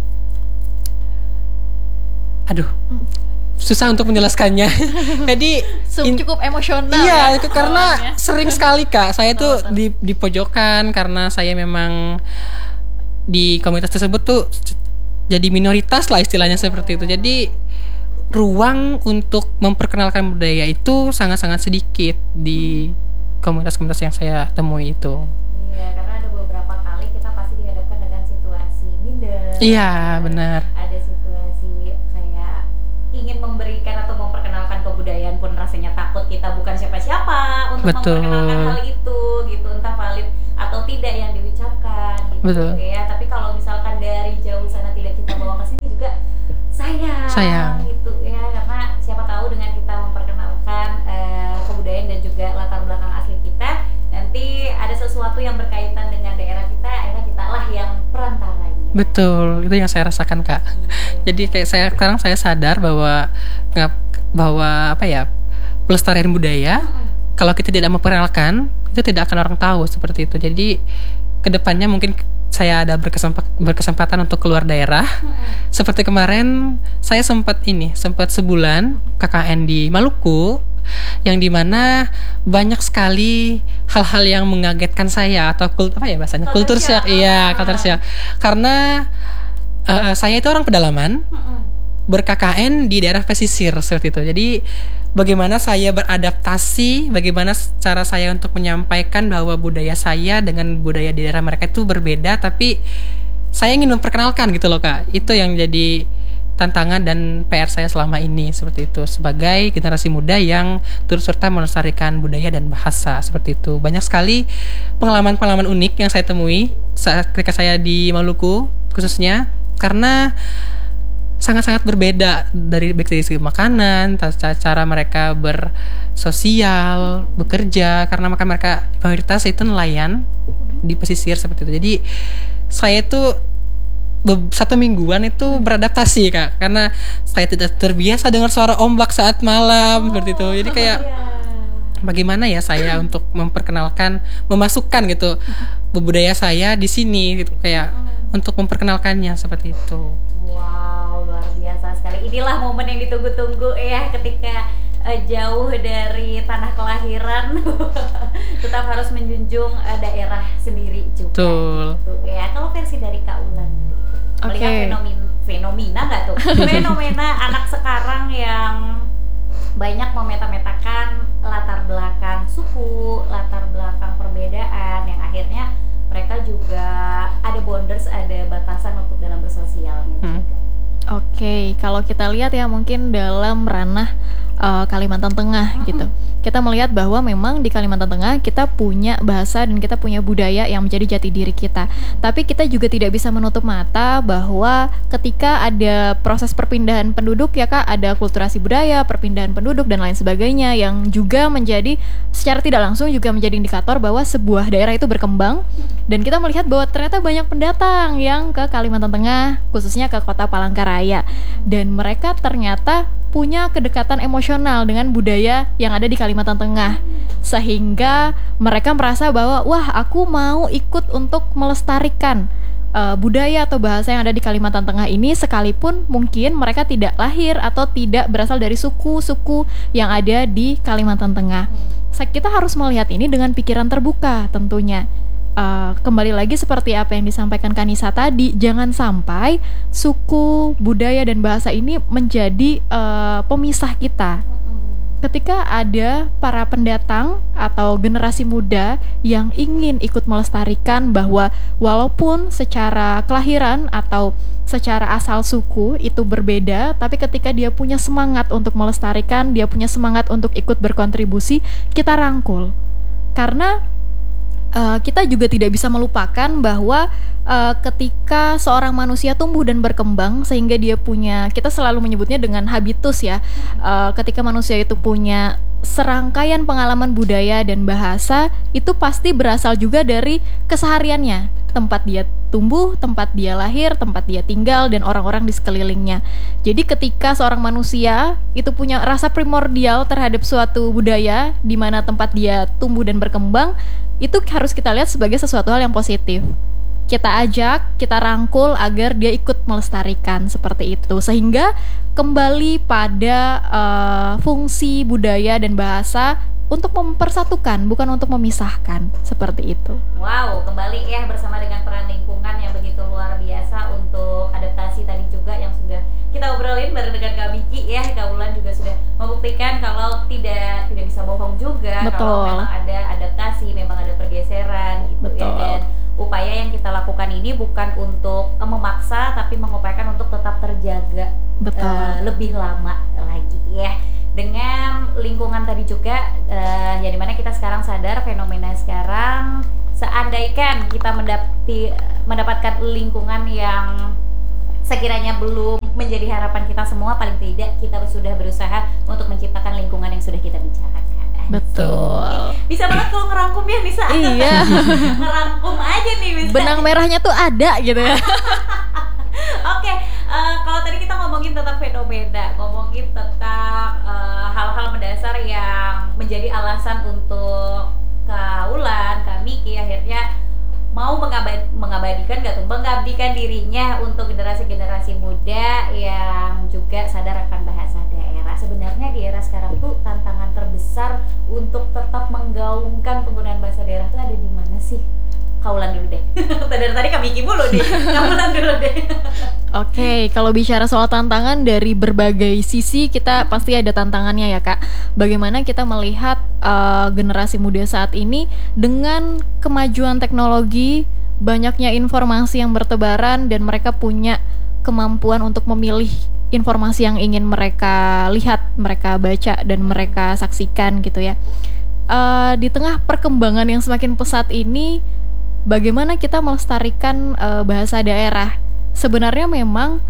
Speaker 3: Aduh, susah untuk menjelaskannya. Jadi in-
Speaker 2: Cukup emosional.
Speaker 3: iya,
Speaker 2: ya
Speaker 3: itu karena
Speaker 2: awalnya.
Speaker 3: sering sekali Kak, saya tuh
Speaker 2: Betul.
Speaker 3: di di pojokan karena saya memang di komunitas tersebut tuh c- jadi minoritas lah istilahnya seperti itu. Jadi ruang untuk memperkenalkan budaya itu sangat-sangat sedikit di komunitas-komunitas yang saya temui itu.
Speaker 1: Iya, karena ada beberapa kali kita pasti dihadapkan dengan situasi minder.
Speaker 3: Iya, benar.
Speaker 1: Ada situasi kayak ingin memberikan atau memperkenalkan kebudayaan pun rasanya takut kita bukan siapa-siapa untuk
Speaker 3: Betul.
Speaker 1: memperkenalkan hal itu gitu, entah valid atau tidak yang diucapkan gitu.
Speaker 3: Betul.
Speaker 1: Ya, tapi kalau misalkan dari jauh sana tidak kita bawa ke sini juga sayang,
Speaker 3: Sayang.
Speaker 1: gitu ya, karena siapa tahu dengan kita memperkenalkan eh, kebudayaan dan juga latar belakang asli sesuatu yang berkaitan dengan daerah kita, akhirnya kita lah yang perantaranya.
Speaker 3: Betul, itu yang saya rasakan Kak. Jadi kayak saya sekarang saya sadar bahwa ngap, bahwa apa ya, pelestarian budaya kalau kita tidak memperkenalkan itu tidak akan orang tahu seperti itu. Jadi kedepannya mungkin saya ada berkesempat, berkesempatan untuk keluar daerah. Seperti kemarin saya sempat ini sempat sebulan K K N di Maluku, yang dimana banyak sekali hal-hal yang mengagetkan saya atau kult apa ya bahasanya kultur shock, iya kultur shock, karena uh, saya itu orang pedalaman ber-K K N di daerah pesisir seperti itu. Jadi bagaimana saya beradaptasi, bagaimana cara saya untuk menyampaikan bahwa budaya saya dengan budaya di daerah mereka itu berbeda, tapi saya ingin memperkenalkan gitu loh Kak. Itu yang jadi tantangan dan P R saya selama ini seperti itu, sebagai generasi muda yang turut serta melestarikan budaya dan bahasa seperti itu. Banyak sekali pengalaman-pengalaman unik yang saya temui saat ketika saya di Maluku khususnya, karena sangat-sangat berbeda dari baik dari segi makanan, cara mereka bersosial, bekerja, karena makan mereka mayoritas itu nelayan di pesisir seperti itu. Jadi saya itu satu mingguan itu beradaptasi Kak, karena saya tidak terbiasa dengar suara ombak saat malam seperti itu. Jadi kayak bagaimana ya saya untuk memperkenalkan, memasukkan gitu budaya saya di sini gitu, kayak untuk memperkenalkannya seperti itu.
Speaker 1: Wow, luar biasa sekali. Inilah momen yang ditunggu-tunggu ya, ketika uh, jauh dari tanah kelahiran tetap harus menjunjung uh, daerah sendiri juga.
Speaker 3: Betul.
Speaker 1: Gitu, ya. Kalau versi dari Kak Ulan, melihat
Speaker 2: Oke.
Speaker 1: fenomena fenomena nggak tuh? Fenomena anak sekarang yang banyak memeta-metakan latar belakang suku, latar belakang perbedaan, yang akhirnya mereka juga ada boundaries, ada batasan untuk dalam bersosialnya
Speaker 3: Hmm.
Speaker 1: juga.
Speaker 2: Oke, kalau kita lihat ya mungkin dalam ranah uh, Kalimantan Tengah gitu, kita melihat bahwa memang di Kalimantan Tengah kita punya bahasa dan kita punya budaya yang menjadi jati diri kita. Tapi kita juga tidak bisa menutup mata bahwa ketika ada proses perpindahan penduduk ya Kak, ada akulturasi budaya, perpindahan penduduk dan lain sebagainya, yang juga menjadi secara tidak langsung juga menjadi indikator bahwa sebuah daerah itu berkembang. Dan kita melihat bahwa ternyata banyak pendatang yang ke Kalimantan Tengah, khususnya ke kota Palangkaraya, dan mereka ternyata punya kedekatan emosional dengan budaya yang ada di Kalimantan Tengah, sehingga mereka merasa bahwa wah, aku mau ikut untuk melestarikan uh, budaya atau bahasa yang ada di Kalimantan Tengah ini, sekalipun mungkin mereka tidak lahir atau tidak berasal dari suku-suku yang ada di Kalimantan Tengah. Kita harus melihat ini dengan pikiran terbuka tentunya. Uh, kembali lagi seperti apa yang disampaikan Kanisa tadi, jangan sampai suku, budaya, dan bahasa ini menjadi uh, pemisah kita. Ketika ada para pendatang atau generasi muda yang ingin ikut melestarikan bahwa walaupun secara kelahiran atau secara asal suku itu berbeda, tapi ketika dia punya semangat untuk melestarikan, dia punya semangat untuk ikut berkontribusi, kita rangkul. Karena Uh, kita juga tidak bisa melupakan bahwa uh, ketika seorang manusia tumbuh dan berkembang sehingga dia punya, kita selalu menyebutnya dengan habitus ya, uh, ketika manusia itu punya serangkaian pengalaman budaya dan bahasa, itu pasti berasal juga dari kesehariannya, tempat dia tumbuh, tempat dia lahir, tempat dia tinggal, dan orang-orang di sekelilingnya. Jadi ketika seorang manusia itu punya rasa primordial terhadap suatu budaya di mana tempat dia tumbuh dan berkembang, itu harus kita lihat sebagai sesuatu hal yang positif. Kita ajak, kita rangkul agar dia ikut melestarikan seperti itu, sehingga kembali pada uh, fungsi budaya dan bahasa untuk mempersatukan, bukan untuk memisahkan, seperti itu.
Speaker 1: Wow, kembali ya bersama dengan peran lingkungan yang begitu luar biasa untuk adaptasi tadi juga yang sudah kita obrolin bareng dengan Kak Miki ya. Kak Ulan juga sudah membuktikan kalau tidak tidak bisa bohong juga.
Speaker 2: Betul.
Speaker 1: Kalau memang ada adaptasi, memang ada pergeseran gitu.
Speaker 2: Betul.
Speaker 1: Ya. Dan upaya yang kita lakukan ini bukan untuk uh, memaksa, tapi mengupayakan untuk tetap terjaga uh, lebih lama lagi ya. Dengan lingkungan tadi juga, uh, ya dimana kita sekarang sadar fenomena sekarang, seandaikan kita mendapati, mendapatkan lingkungan yang sekiranya belum menjadi harapan kita semua, paling tidak kita sudah berusaha untuk menciptakan lingkungan yang sudah kita bicarakan.
Speaker 2: Betul.
Speaker 1: Bisa banget kalau ngerangkum ya Nisa.
Speaker 2: Iya.
Speaker 1: Ngerangkum aja nih bisa.
Speaker 2: Benang merahnya tuh ada gitu ya.
Speaker 1: Oke, eh, kalau tadi kita ngomongin tentang fenomena, ngomongin tentang eh, hal-hal mendasar yang menjadi alasan untuk Kaulan, Kak Miki akhirnya mau mengabad, mengabadikan gak tuh, mengabdikan dirinya untuk generasi-generasi muda yang juga sadar akan bahasa daerah. Sebenarnya di era sekarang tuh tantangan terbesar untuk tetap menggaungkan penggunaan bahasa daerah tuh ada di mana sih? Kaulan dulu deh. Dari tadi Kak Miki mulu deh. Kaulan dulu deh.
Speaker 2: Oke, kalau bicara soal tantangan dari berbagai sisi, kita pasti ada tantangannya ya Kak. Bagaimana kita melihat uh, generasi muda saat ini dengan kemajuan teknologi, banyaknya informasi yang bertebaran, dan mereka punya kemampuan untuk memilih informasi yang ingin mereka lihat, mereka baca, dan mereka saksikan gitu ya. Uh, di tengah perkembangan yang semakin pesat ini, bagaimana kita melestarikan uh, bahasa daerah? Sebenarnya memang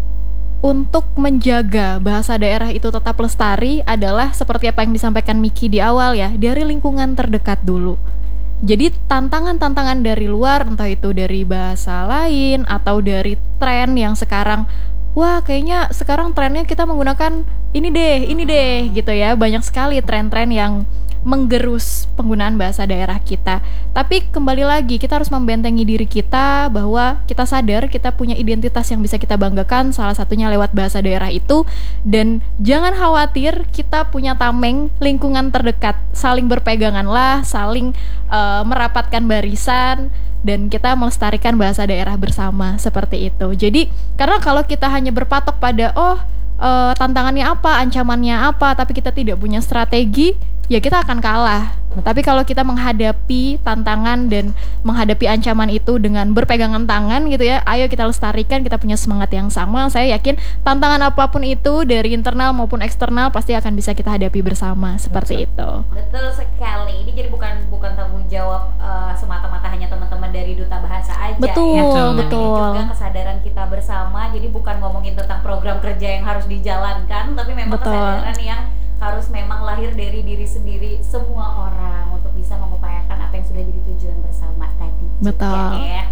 Speaker 2: untuk menjaga bahasa daerah itu tetap lestari adalah seperti apa yang disampaikan Miki di awal ya, dari lingkungan terdekat dulu. Jadi tantangan-tantangan dari luar, entah itu dari bahasa lain atau dari tren yang sekarang, wah kayaknya sekarang trennya kita menggunakan ini deh, ini deh gitu ya. Banyak sekali tren-tren yang menggerus penggunaan bahasa daerah kita. Tapi kembali lagi, kita harus membentengi diri kita bahwa kita sadar kita punya identitas yang bisa kita banggakan, salah satunya lewat bahasa daerah itu. Dan jangan khawatir, kita punya tameng lingkungan terdekat, saling berpeganganlah, saling uh, merapatkan barisan, dan kita melestarikan bahasa daerah bersama, seperti itu. Jadi karena kalau kita hanya berpatok pada oh uh, tantangannya apa, ancamannya apa, tapi kita tidak punya strategi, ya kita akan kalah. Tapi kalau kita menghadapi tantangan dan menghadapi ancaman itu dengan berpegangan tangan gitu ya, ayo kita lestarikan, kita punya semangat yang sama, saya yakin tantangan apapun itu dari internal maupun eksternal pasti akan bisa kita hadapi bersama, seperti itu.
Speaker 1: Betul sekali. Ini jadi bukan bukan tanggung jawab uh, semata-mata hanya teman-teman dari Duta Bahasa aja.
Speaker 2: Betul,
Speaker 1: ya.
Speaker 2: betul.
Speaker 1: Tapi juga kesadaran kita bersama. Jadi bukan ngomongin tentang program kerja yang harus dijalankan, tapi memang
Speaker 2: betul.
Speaker 1: Kesadaran yang harus memang lahir dari diri sendiri semua orang untuk bisa mengupayakan apa yang sudah jadi tujuan bersama tadi.
Speaker 2: Betul.
Speaker 1: Juga, ya.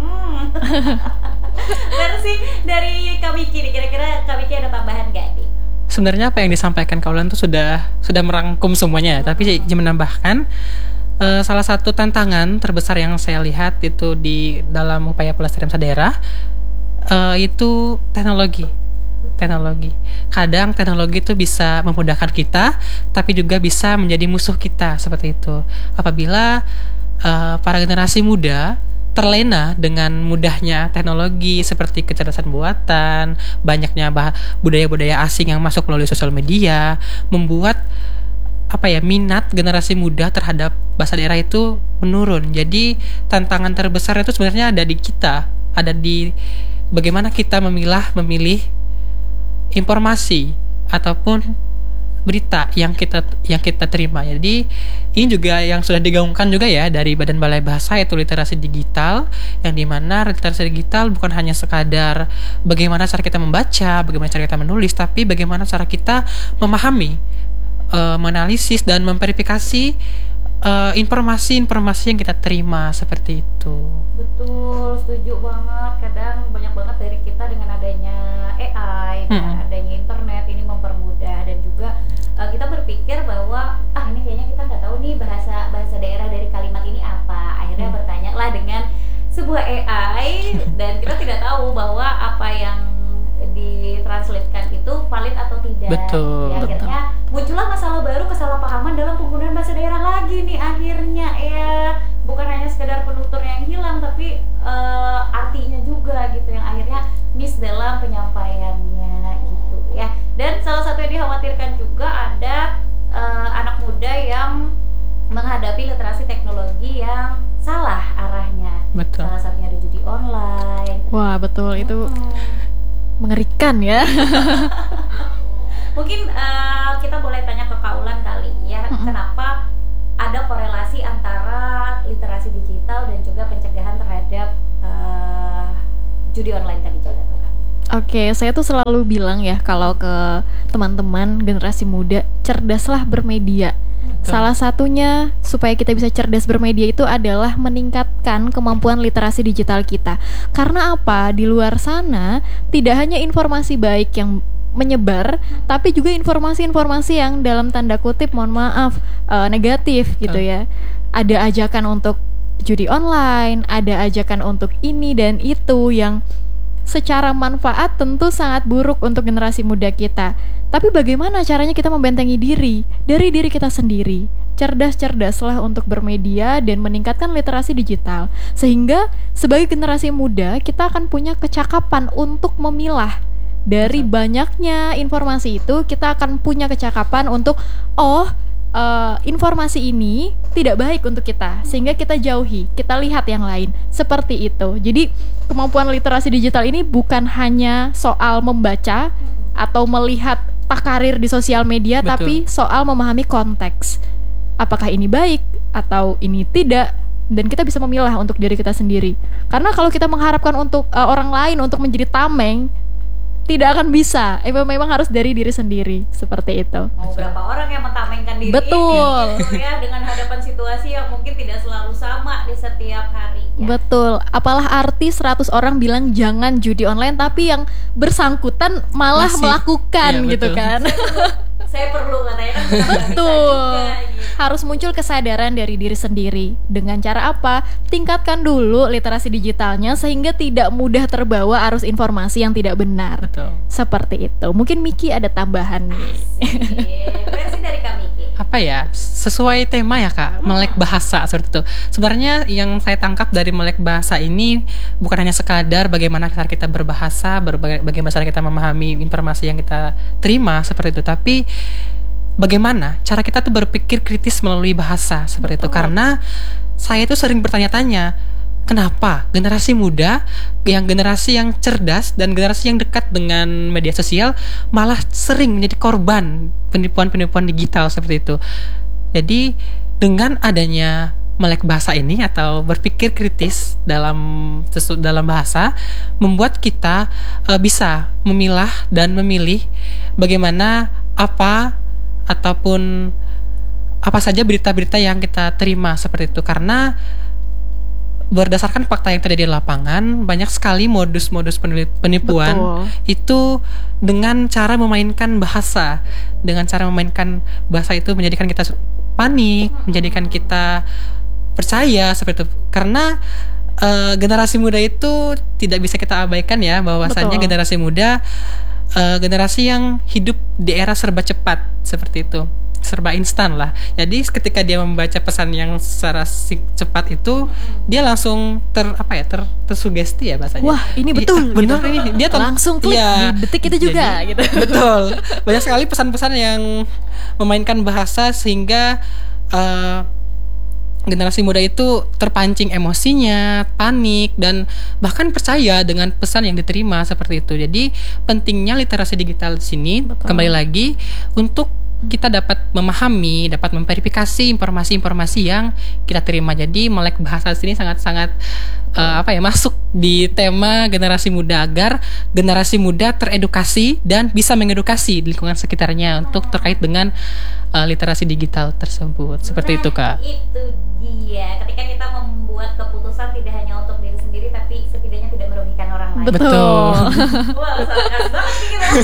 Speaker 1: Versi dari Kak Miki nih, kira-kira Kak Miki ada tambahan gak nih?
Speaker 3: Sebenarnya apa yang disampaikan Kaulan itu sudah sudah merangkum semuanya, hmm. tapi saya menambahkan uh, salah satu tantangan terbesar yang saya lihat itu di dalam upaya pelestarian bahasa daerah uh, itu teknologi. Teknologi. Kadang teknologi itu bisa memudahkan kita, tapi juga bisa menjadi musuh kita, seperti itu. Apabila uh, para generasi muda terlena dengan mudahnya teknologi seperti kecerdasan buatan, banyaknya bah- budaya-budaya asing yang masuk melalui sosial media, membuat apa ya minat generasi muda terhadap bahasa daerah itu menurun. Jadi tantangan terbesar itu sebenarnya ada di kita, ada di bagaimana kita memilah, memilih informasi ataupun berita yang kita yang kita terima. Jadi ini juga yang sudah digaungkan juga ya dari Badan Balai Bahasa, yaitu literasi digital, yang dimana literasi digital bukan hanya sekadar bagaimana cara kita membaca, bagaimana cara kita menulis, tapi bagaimana cara kita memahami, uh, menganalisis dan memverifikasi uh, informasi-informasi yang kita terima, seperti itu.
Speaker 1: Betul, setuju banget. Kadang banyak banget dari kita dengan adanya A I, dengan hmm. adanya internet ini mempermudah, dan juga uh, kita berpikir bahwa ah ini kayaknya kita nggak tahu nih bahasa bahasa daerah dari kalimat ini apa. Akhirnya hmm. bertanyalah dengan sebuah A I dan kita tidak tahu bahwa apa yang ditranslatekan itu valid atau tidak.
Speaker 3: Betul.
Speaker 1: Ya, akhirnya betul. muncullah masalah baru, kesalahpahaman dalam penggunaan bahasa daerah lagi nih akhirnya ya. Bukan hanya sekedar penutur yang hilang, tapi uh, artinya juga gitu, yang akhirnya miss dalam penyampaiannya gitu ya. Dan salah satu yang dikhawatirkan juga ada uh, anak muda yang menghadapi literasi teknologi yang salah arahnya.
Speaker 3: Betul.
Speaker 1: Salah satunya ada judi online.
Speaker 2: Wah betul, itu hmm. mengerikan ya.
Speaker 1: Mungkin uh, kita boleh tanya ke Kaulan kali ya, hmm. kenapa ada korelasi antara literasi digital dan juga pencegahan terhadap uh, judi online tadi juga tuh kan?
Speaker 2: Oke, saya tuh selalu bilang ya kalau ke teman-teman generasi muda, cerdaslah bermedia. Salah satunya supaya kita bisa cerdas bermedia itu adalah meningkatkan kemampuan literasi digital kita. Karena apa? Di luar sana tidak hanya informasi baik yang menyebar, tapi juga informasi-informasi yang dalam tanda kutip, mohon maaf, uh, negatif gitu ya. Ada ajakan untuk judi online, ada ajakan untuk ini dan itu yang secara manfaat tentu sangat buruk untuk generasi muda kita. Tapi bagaimana caranya kita membentengi diri dari diri kita sendiri? Cerdas-cerdaslah untuk bermedia dan meningkatkan literasi digital. Sehingga sebagai generasi muda kita akan punya kecakapan untuk memilah. Dari banyaknya informasi itu kita akan punya kecakapan untuk oh uh, informasi ini tidak baik untuk kita, sehingga kita jauhi, kita lihat yang lain. Seperti itu. Jadi kemampuan literasi digital ini bukan hanya soal membaca atau melihat takarir di sosial media,
Speaker 3: Betul.
Speaker 2: tapi soal memahami konteks. Apakah ini baik atau ini tidak, dan kita bisa memilah untuk diri kita sendiri. Karena kalau kita mengharapkan untuk uh, orang lain untuk menjadi tameng, tidak akan bisa. Eh, memang harus dari diri sendiri. Seperti itu.
Speaker 1: Mau berapa orang yang mentamengkan diri
Speaker 2: Betul.
Speaker 1: ini, ya, dengan hadapan situasi yang mungkin tidak selalu sama di setiap hari. Ya.
Speaker 2: Betul. Apalah arti seratus orang bilang jangan judi online, tapi yang bersangkutan malah
Speaker 3: Masih.
Speaker 2: melakukan
Speaker 3: Iya,
Speaker 2: gitu
Speaker 3: betul.
Speaker 2: kan.
Speaker 1: Saya perlu katanya kan bukan nggak bisa
Speaker 2: Betul.
Speaker 1: juga, gitu.
Speaker 2: Harus muncul kesadaran dari diri sendiri. Dengan cara apa? Tingkatkan dulu literasi digitalnya sehingga tidak mudah terbawa arus informasi yang tidak benar.
Speaker 3: Betul.
Speaker 2: Seperti itu. Mungkin Miki ada tambahan nih.
Speaker 1: Iya, versi dari kami Ki.
Speaker 3: Apa ya, sesuai tema ya Kak, melek bahasa seperti itu. Sebenarnya yang saya tangkap dari melek bahasa ini bukan hanya sekadar bagaimana cara kita berbahasa, berbagai, bagaimana cara kita memahami informasi yang kita terima seperti itu, tapi bagaimana cara kita tuh berpikir kritis melalui bahasa seperti itu. Karena saya tuh sering bertanya-tanya, kenapa generasi muda, yang generasi yang cerdas dan generasi yang dekat dengan media sosial malah sering menjadi korban penipuan-penipuan digital seperti itu. Jadi dengan adanya melek bahasa ini atau berpikir kritis dalam sesu, dalam bahasa membuat kita uh, bisa memilah dan memilih bagaimana apa ataupun apa saja berita-berita yang kita terima seperti itu. Karena berdasarkan fakta yang terjadi di lapangan, banyak sekali modus-modus penipuan.
Speaker 2: Betul.
Speaker 3: Itu dengan cara memainkan bahasa, dengan cara memainkan bahasa itu menjadikan kita panik, menjadikan kita percaya seperti itu. Karena uh, generasi muda itu tidak bisa kita abaikan ya, bahwasannya
Speaker 2: Betul.
Speaker 3: generasi muda uh, generasi yang hidup di era serba cepat seperti itu, serba instan lah. Jadi ketika dia membaca pesan yang secara sing- cepat itu, dia langsung ter apa ya ter tersugesti ya bahasanya.
Speaker 2: Wah, ini betul.
Speaker 3: Iya, benar
Speaker 2: gitu.
Speaker 3: ini. Dia ton-
Speaker 2: langsung klik
Speaker 3: iya.
Speaker 2: di detik itu juga
Speaker 3: Jadi,
Speaker 2: gitu.
Speaker 3: Betul. Banyak sekali pesan-pesan yang memainkan bahasa sehingga uh, generasi muda itu terpancing emosinya, panik, dan bahkan percaya dengan pesan yang diterima seperti itu. Jadi pentingnya literasi digital di sini
Speaker 2: Betul.
Speaker 3: kembali lagi untuk kita dapat memahami, dapat memverifikasi informasi-informasi yang kita terima. Jadi melek bahasa di sini sangat-sangat uh, apa ya masuk di tema generasi muda agar generasi muda teredukasi dan bisa mengedukasi di lingkungan sekitarnya untuk terkait dengan uh, literasi digital tersebut. Seperti
Speaker 1: Nah,
Speaker 3: itu Kak.
Speaker 1: Itu dia. Ketika kita membuat keputusan tidak hanya untuk diri sendiri, tapi setidaknya tidak merugikan orang lain.
Speaker 2: Betul.
Speaker 1: Wah, sarkas banget sih kita.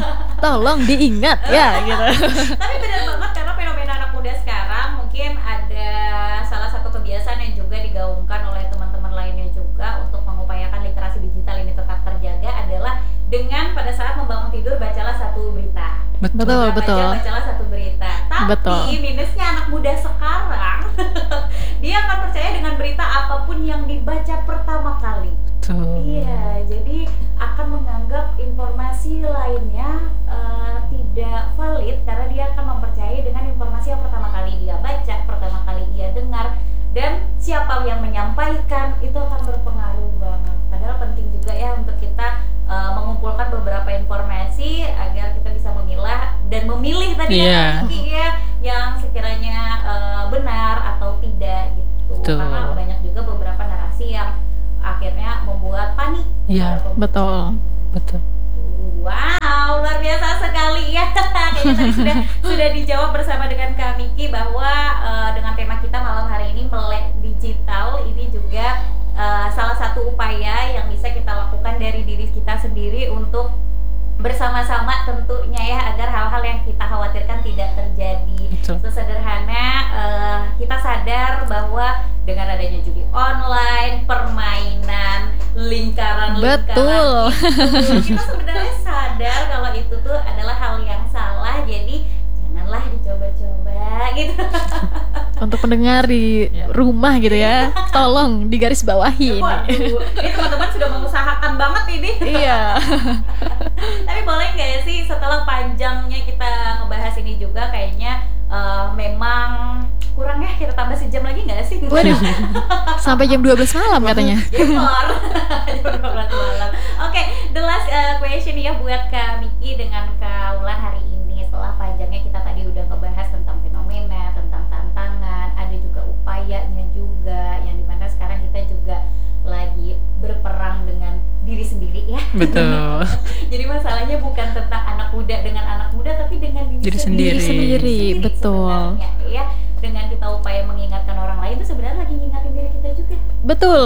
Speaker 2: Tolong diingat ya gitu.
Speaker 1: Tapi benar banget karena fenomena anak muda sekarang mungkin ada salah satu kebiasaan yang juga digaungkan oleh teman-teman lainnya juga untuk mengupayakan literasi digital ini tetap terjaga adalah dengan pada saat membangun tidur bacalah satu berita.
Speaker 3: Betul.
Speaker 2: Betul,
Speaker 1: Baca,
Speaker 2: betul.
Speaker 1: bacalah satu berita. Tapi
Speaker 2: Betul.
Speaker 1: minusnya anak muda sekarang dia akan percaya dengan berita apapun yang dibaca pertama kali.
Speaker 3: Betul.
Speaker 1: Iya, jadi akan menganggap informasi lainnya uh, tidak valid karena dia akan mempercayai dengan informasi yang pertama kali dia baca, pertama kali ia dengar, dan siapa yang menyampaikan itu akan berpengaruh banget. Padahal penting juga ya untuk kita uh, mengumpulkan beberapa informasi agar kita bisa memilah dan memilih tadi
Speaker 3: Iya.
Speaker 1: ya, ya yang sekiranya uh, benar atau tidak gitu.
Speaker 3: Betul.
Speaker 1: Karena banyak juga beberapa narasi yang akhirnya membuat panik.
Speaker 3: Iya,
Speaker 1: para pembaca.
Speaker 2: Betul.
Speaker 3: Betul.
Speaker 1: Wow, luar biasa sekali ya. Kayaknya semuanya tadi sudah sudah dijawab bersama dengan Kak Miki bahwa uh, dengan tema kita malam hari ini melek digital ini juga uh, salah satu upaya yang bisa kita lakukan dari diri kita sendiri untuk bersama-sama tentunya ya, agar hal-hal yang kita khawatirkan tidak terjadi.
Speaker 3: Betul.
Speaker 1: Sesederhana uh, kita sadar bahwa dengan adanya judi online, permainan, lingkaran-lingkaran
Speaker 2: Betul.
Speaker 1: itu, kita sebenarnya sadar kalau itu tuh adalah hal yang salah, jadi janganlah dicoba-coba gitu.
Speaker 2: Untuk pendengar di rumah gitu ya, tolong digarisbawahi.
Speaker 1: Waduh, ini teman-teman sudah mengusahakan banget ini.
Speaker 2: Iya.
Speaker 1: Tapi boleh nggak ya sih setelah panjangnya kita ngebahas ini juga kayaknya uh, memang kurang ya, kita tambah sejam lagi nggak sih?
Speaker 2: Waduh, sampai jam dua belas malam katanya.
Speaker 1: Jemor. Jam dua belas malam. Oke, the last uh, question ya buat Kak Miki dengan Kak Ulan hari ini. Setelah panjangnya kita tadi udah ngebahas tentang fenomena, tentang tantangan, ada juga upayanya juga, yang dimana sekarang kita juga lagi berperang dengan diri sendiri ya.
Speaker 3: Betul.
Speaker 1: Jadi masalahnya bukan tentang anak muda dengan anak muda, tapi dengan diri,
Speaker 3: Diri
Speaker 1: sendiri.
Speaker 3: sendiri.
Speaker 2: Sendiri, betul.
Speaker 1: Sebenarnya, ya, dengan kita upaya mengingatkan orang lain itu sebenarnya lagi ngingatin diri kita juga.
Speaker 2: Betul.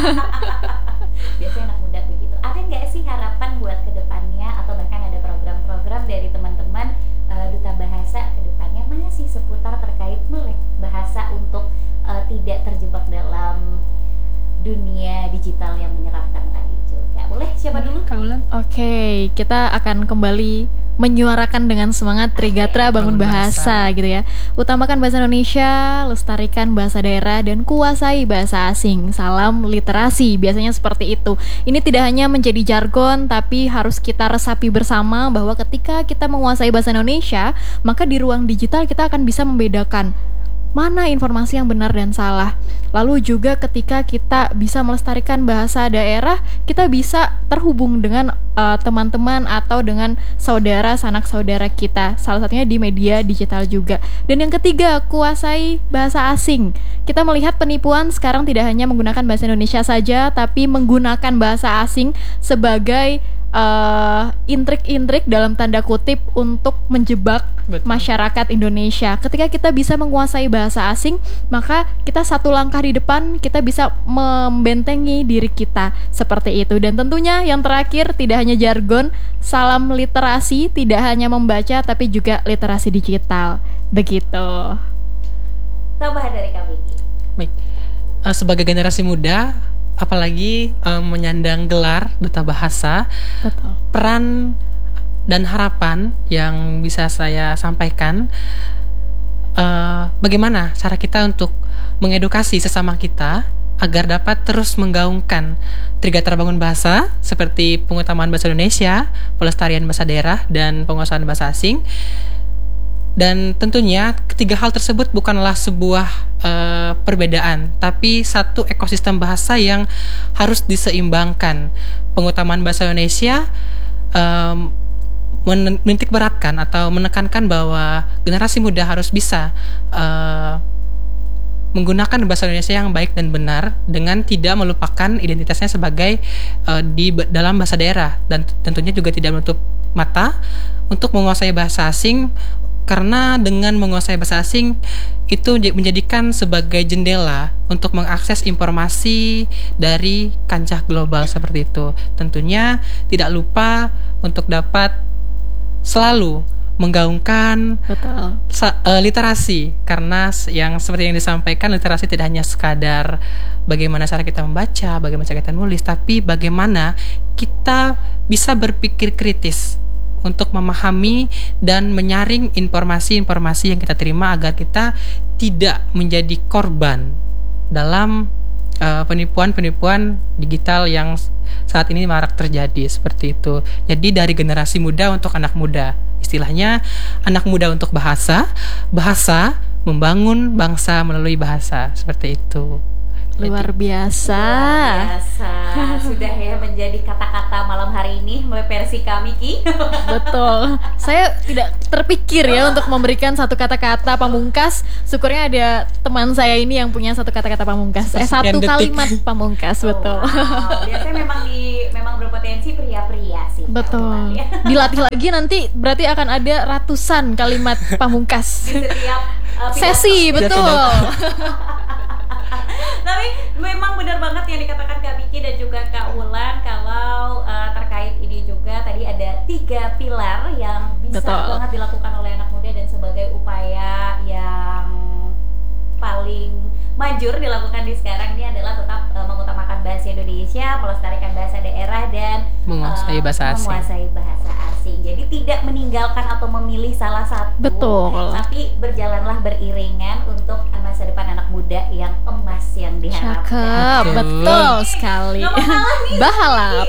Speaker 1: Biasanya anak muda begitu. Ada nggak sih harapan buat kedepannya, atau bahkan ada program-program dari teman-teman uh, Duta Bahasa kedepannya masih seputar terkait melek bahasa untuk uh, tidak terjebak dalam dunia digital yang menyeramkan tadi juga. Boleh siapa dulu?
Speaker 3: Kak Ulan.
Speaker 2: Oke, kita akan kembali menyuarakan dengan semangat Trigatra Bangun
Speaker 3: Bangun
Speaker 2: Bahasa,
Speaker 3: Bahasa.
Speaker 2: gitu ya. Utamakan bahasa Indonesia, lestarikan bahasa daerah, dan kuasai bahasa asing. Salam literasi, biasanya seperti itu. Ini tidak hanya menjadi jargon, tapi harus kita resapi bersama bahwa ketika kita menguasai bahasa Indonesia, maka di ruang digital kita akan bisa membedakan mana informasi yang benar dan salah. Lalu juga ketika kita bisa melestarikan bahasa daerah, kita bisa terhubung dengan uh, teman-teman atau dengan saudara sanak saudara kita, salah satunya di media digital juga. Dan yang ketiga, kuasai bahasa asing. Kita melihat penipuan sekarang tidak hanya menggunakan bahasa Indonesia saja, tapi menggunakan bahasa asing sebagai uh, intrik-intrik dalam tanda kutip untuk menjebak
Speaker 3: Betul.
Speaker 2: masyarakat Indonesia. Ketika kita bisa menguasai bahasa asing, maka kita satu langkah di depan, kita bisa membentengi diri kita seperti itu. Dan tentunya yang terakhir, tidak hanya jargon, salam literasi, tidak hanya membaca tapi juga literasi digital. Begitu.
Speaker 1: Tambahan dari Kak Miki.
Speaker 3: Baik. Uh, sebagai generasi muda, apalagi um, menyandang gelar Duta Bahasa,
Speaker 2: Betul.
Speaker 3: peran dan harapan yang bisa saya sampaikan, uh, bagaimana cara kita untuk mengedukasi sesama kita agar dapat terus menggaungkan Trigatra Bangun Bahasa seperti pengutamaan bahasa Indonesia, pelestarian bahasa daerah, dan penguasaan bahasa asing. Dan tentunya ketiga hal tersebut bukanlah sebuah uh, perbedaan, tapi satu ekosistem bahasa yang harus diseimbangkan. Pengutamaan bahasa Indonesia um, menitik beratkan atau menekankan bahwa generasi muda harus bisa uh, menggunakan bahasa Indonesia yang baik dan benar dengan tidak melupakan identitasnya sebagai uh, di dalam bahasa daerah, dan tentunya juga tidak menutup mata untuk menguasai bahasa asing, karena dengan menguasai bahasa asing itu menjadikan sebagai jendela untuk mengakses informasi dari kancah global seperti itu. Tentunya tidak lupa untuk dapat selalu menggaungkan
Speaker 2: Betul.
Speaker 3: sa- uh, literasi, karena yang seperti yang disampaikan, literasi tidak hanya sekadar bagaimana cara kita membaca, bagaimana cara kita menulis, tapi bagaimana kita bisa berpikir kritis untuk memahami dan menyaring informasi-informasi yang kita terima agar kita tidak menjadi korban dalam uh, penipuan-penipuan digital yang saat ini marak terjadi seperti itu. Jadi dari generasi muda untuk anak muda, istilahnya anak muda untuk bahasa, bahasa membangun bangsa melalui bahasa, seperti itu.
Speaker 2: Luar biasa.
Speaker 1: Luar biasa. Sudah ya menjadi kata-kata malam hari ini versi Kak Miki.
Speaker 2: Betul. Saya tidak terpikir ya untuk memberikan satu kata-kata pamungkas. Syukurnya ada teman saya ini yang punya satu kata-kata pamungkas. Eh
Speaker 3: Sekian
Speaker 2: satu
Speaker 3: detik.
Speaker 2: kalimat pamungkas, betul.
Speaker 1: Oh, wow. Biasanya memang di memang berpotensi pria-pria sih.
Speaker 2: Betul.
Speaker 1: Ya.
Speaker 2: Dilatih lagi nanti berarti akan ada ratusan kalimat pamungkas.
Speaker 1: Di setiap uh, pidato.
Speaker 2: Sesi, betul.
Speaker 1: Tapi memang benar banget yang dikatakan Kak Miki dan juga Kak Wulan kalau uh, terkait ini juga tadi ada tiga pilar yang bisa
Speaker 2: Betul.
Speaker 1: banget dilakukan oleh anak muda dan sebagai upaya yang paling manjur dilakukan di sekarang ini adalah tetap uh, mengutamakan bahasa Indonesia, melestarikan bahasa daerah dan
Speaker 3: Menguasai
Speaker 1: uh,
Speaker 3: bahasa asing.
Speaker 1: menguasai bahasa asing. Jadi tidak meninggalkan atau memilih salah satu,
Speaker 2: Betul.
Speaker 1: tapi berjalanlah beriringan untuk masa depan anak muda yang emas yang diharapkan.
Speaker 2: Cakep,
Speaker 3: Betul.
Speaker 2: betul sekali.
Speaker 1: Nggak mau kalah nih.
Speaker 2: Bahalap.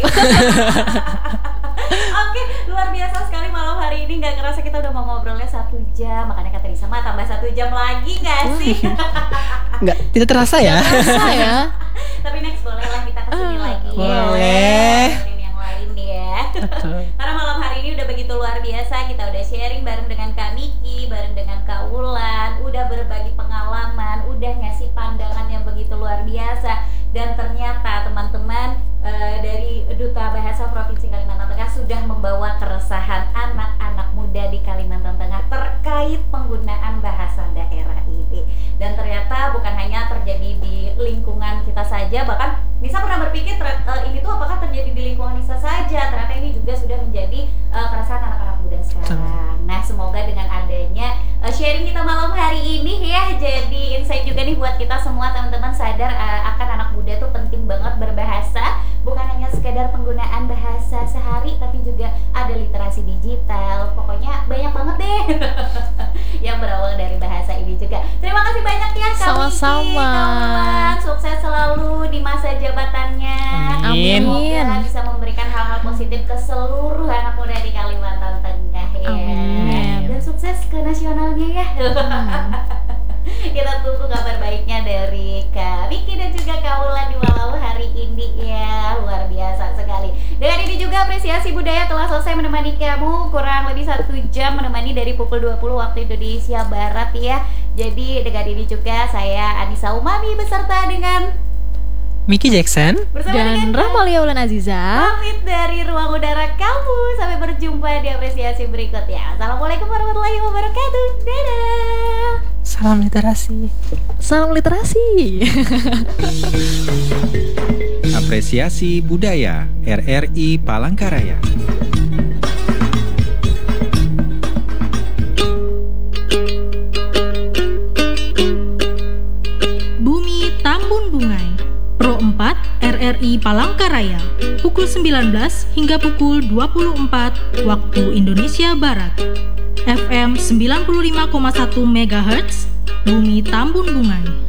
Speaker 1: Oke, luar biasa sekali malam hari ini. Nggak kerasa kita udah mau ngobrolnya satu jam. Makanya kata Risa, "Ma, tambah satu jam lagi nggak sih?"
Speaker 3: Nggak, tidak terasa ya.
Speaker 2: Masa ya?
Speaker 1: Tapi next bolehlah kita kesini
Speaker 2: Ah,
Speaker 1: lagi.
Speaker 3: boleh.
Speaker 1: Ngobrolin yang lain ya.
Speaker 3: Betul.
Speaker 1: Karena malam hari ini udah begitu luar biasa. Kita udah sharing bareng dengan Kak Miki, bareng dengan Kak Wulan, udah berbagi pengalaman, udah ngasih pandangan yang begitu luar biasa. Dan ternyata teman-teman eh, dari Duta Bahasa Provinsi Kalimantan Tengah sudah membawa keresahan anak-anak muda di Kalimantan Tengah terkait penggunaan bahasa daerah ini. Dan ternyata bukan hanya terjadi di lingkungan kita saja, bahkan Nisa pernah berpikir ter- eh, ini tuh apakah terjadi di lingkungan Nisa saja. Ternyata ini juga sudah menjadi eh, keresahan anak-anak muda sekarang. Nah, semoga dengan adanya eh, sharing kita malam hari ini ya, jadi insight juga nih buat kita semua teman-teman sadar eh, akan anak muda tuh penting banget berbahasa, bukan hanya sekedar penggunaan bahasa sehari, tapi juga ada literasi digital. Pokoknya banyak banget deh yang berawal dari bahasa ini juga. Terima kasih banyak ya Kak Miki,
Speaker 2: Sama-sama.
Speaker 1: Kak Wulan. Sukses selalu di masa jabatannya.
Speaker 3: Amin.
Speaker 1: Semoga bisa memberikan hal-hal positif ke seluruh anak muda di Kalimantan Tengah ya.
Speaker 2: Amin.
Speaker 1: Dan sukses ke nasionalnya ya. Kita tunggu kabar baiknya dari Kak Miki dan juga Kak Wulan di malam hari ini ya. Luar biasa sekali. Dengan ini juga Apresiasi Budaya telah selesai menemani kamu kurang lebih satu jam, menemani dari pukul dua puluh waktu Indonesia Barat ya. Jadi dengan ini juga saya Anissa Umami beserta dengan
Speaker 3: Miki Jackson.
Speaker 1: bersama
Speaker 2: Dan
Speaker 1: dengan
Speaker 2: Rahmalia Wulan Aziza.
Speaker 1: pamit dari ruang udara kamu. Sampai berjumpa di apresiasi berikutnya. Assalamualaikum warahmatullahi wabarakatuh. Dadah.
Speaker 3: Salam literasi.
Speaker 2: Salam literasi.
Speaker 4: Apresiasi Budaya R R I Palangkaraya.
Speaker 5: Bumi Tambun Bungai Pro empat R R I Palangkaraya pukul sembilan belas hingga pukul dua puluh empat waktu Indonesia Barat. F M sembilan puluh lima koma satu megahertz Bumi Tambun Bungai.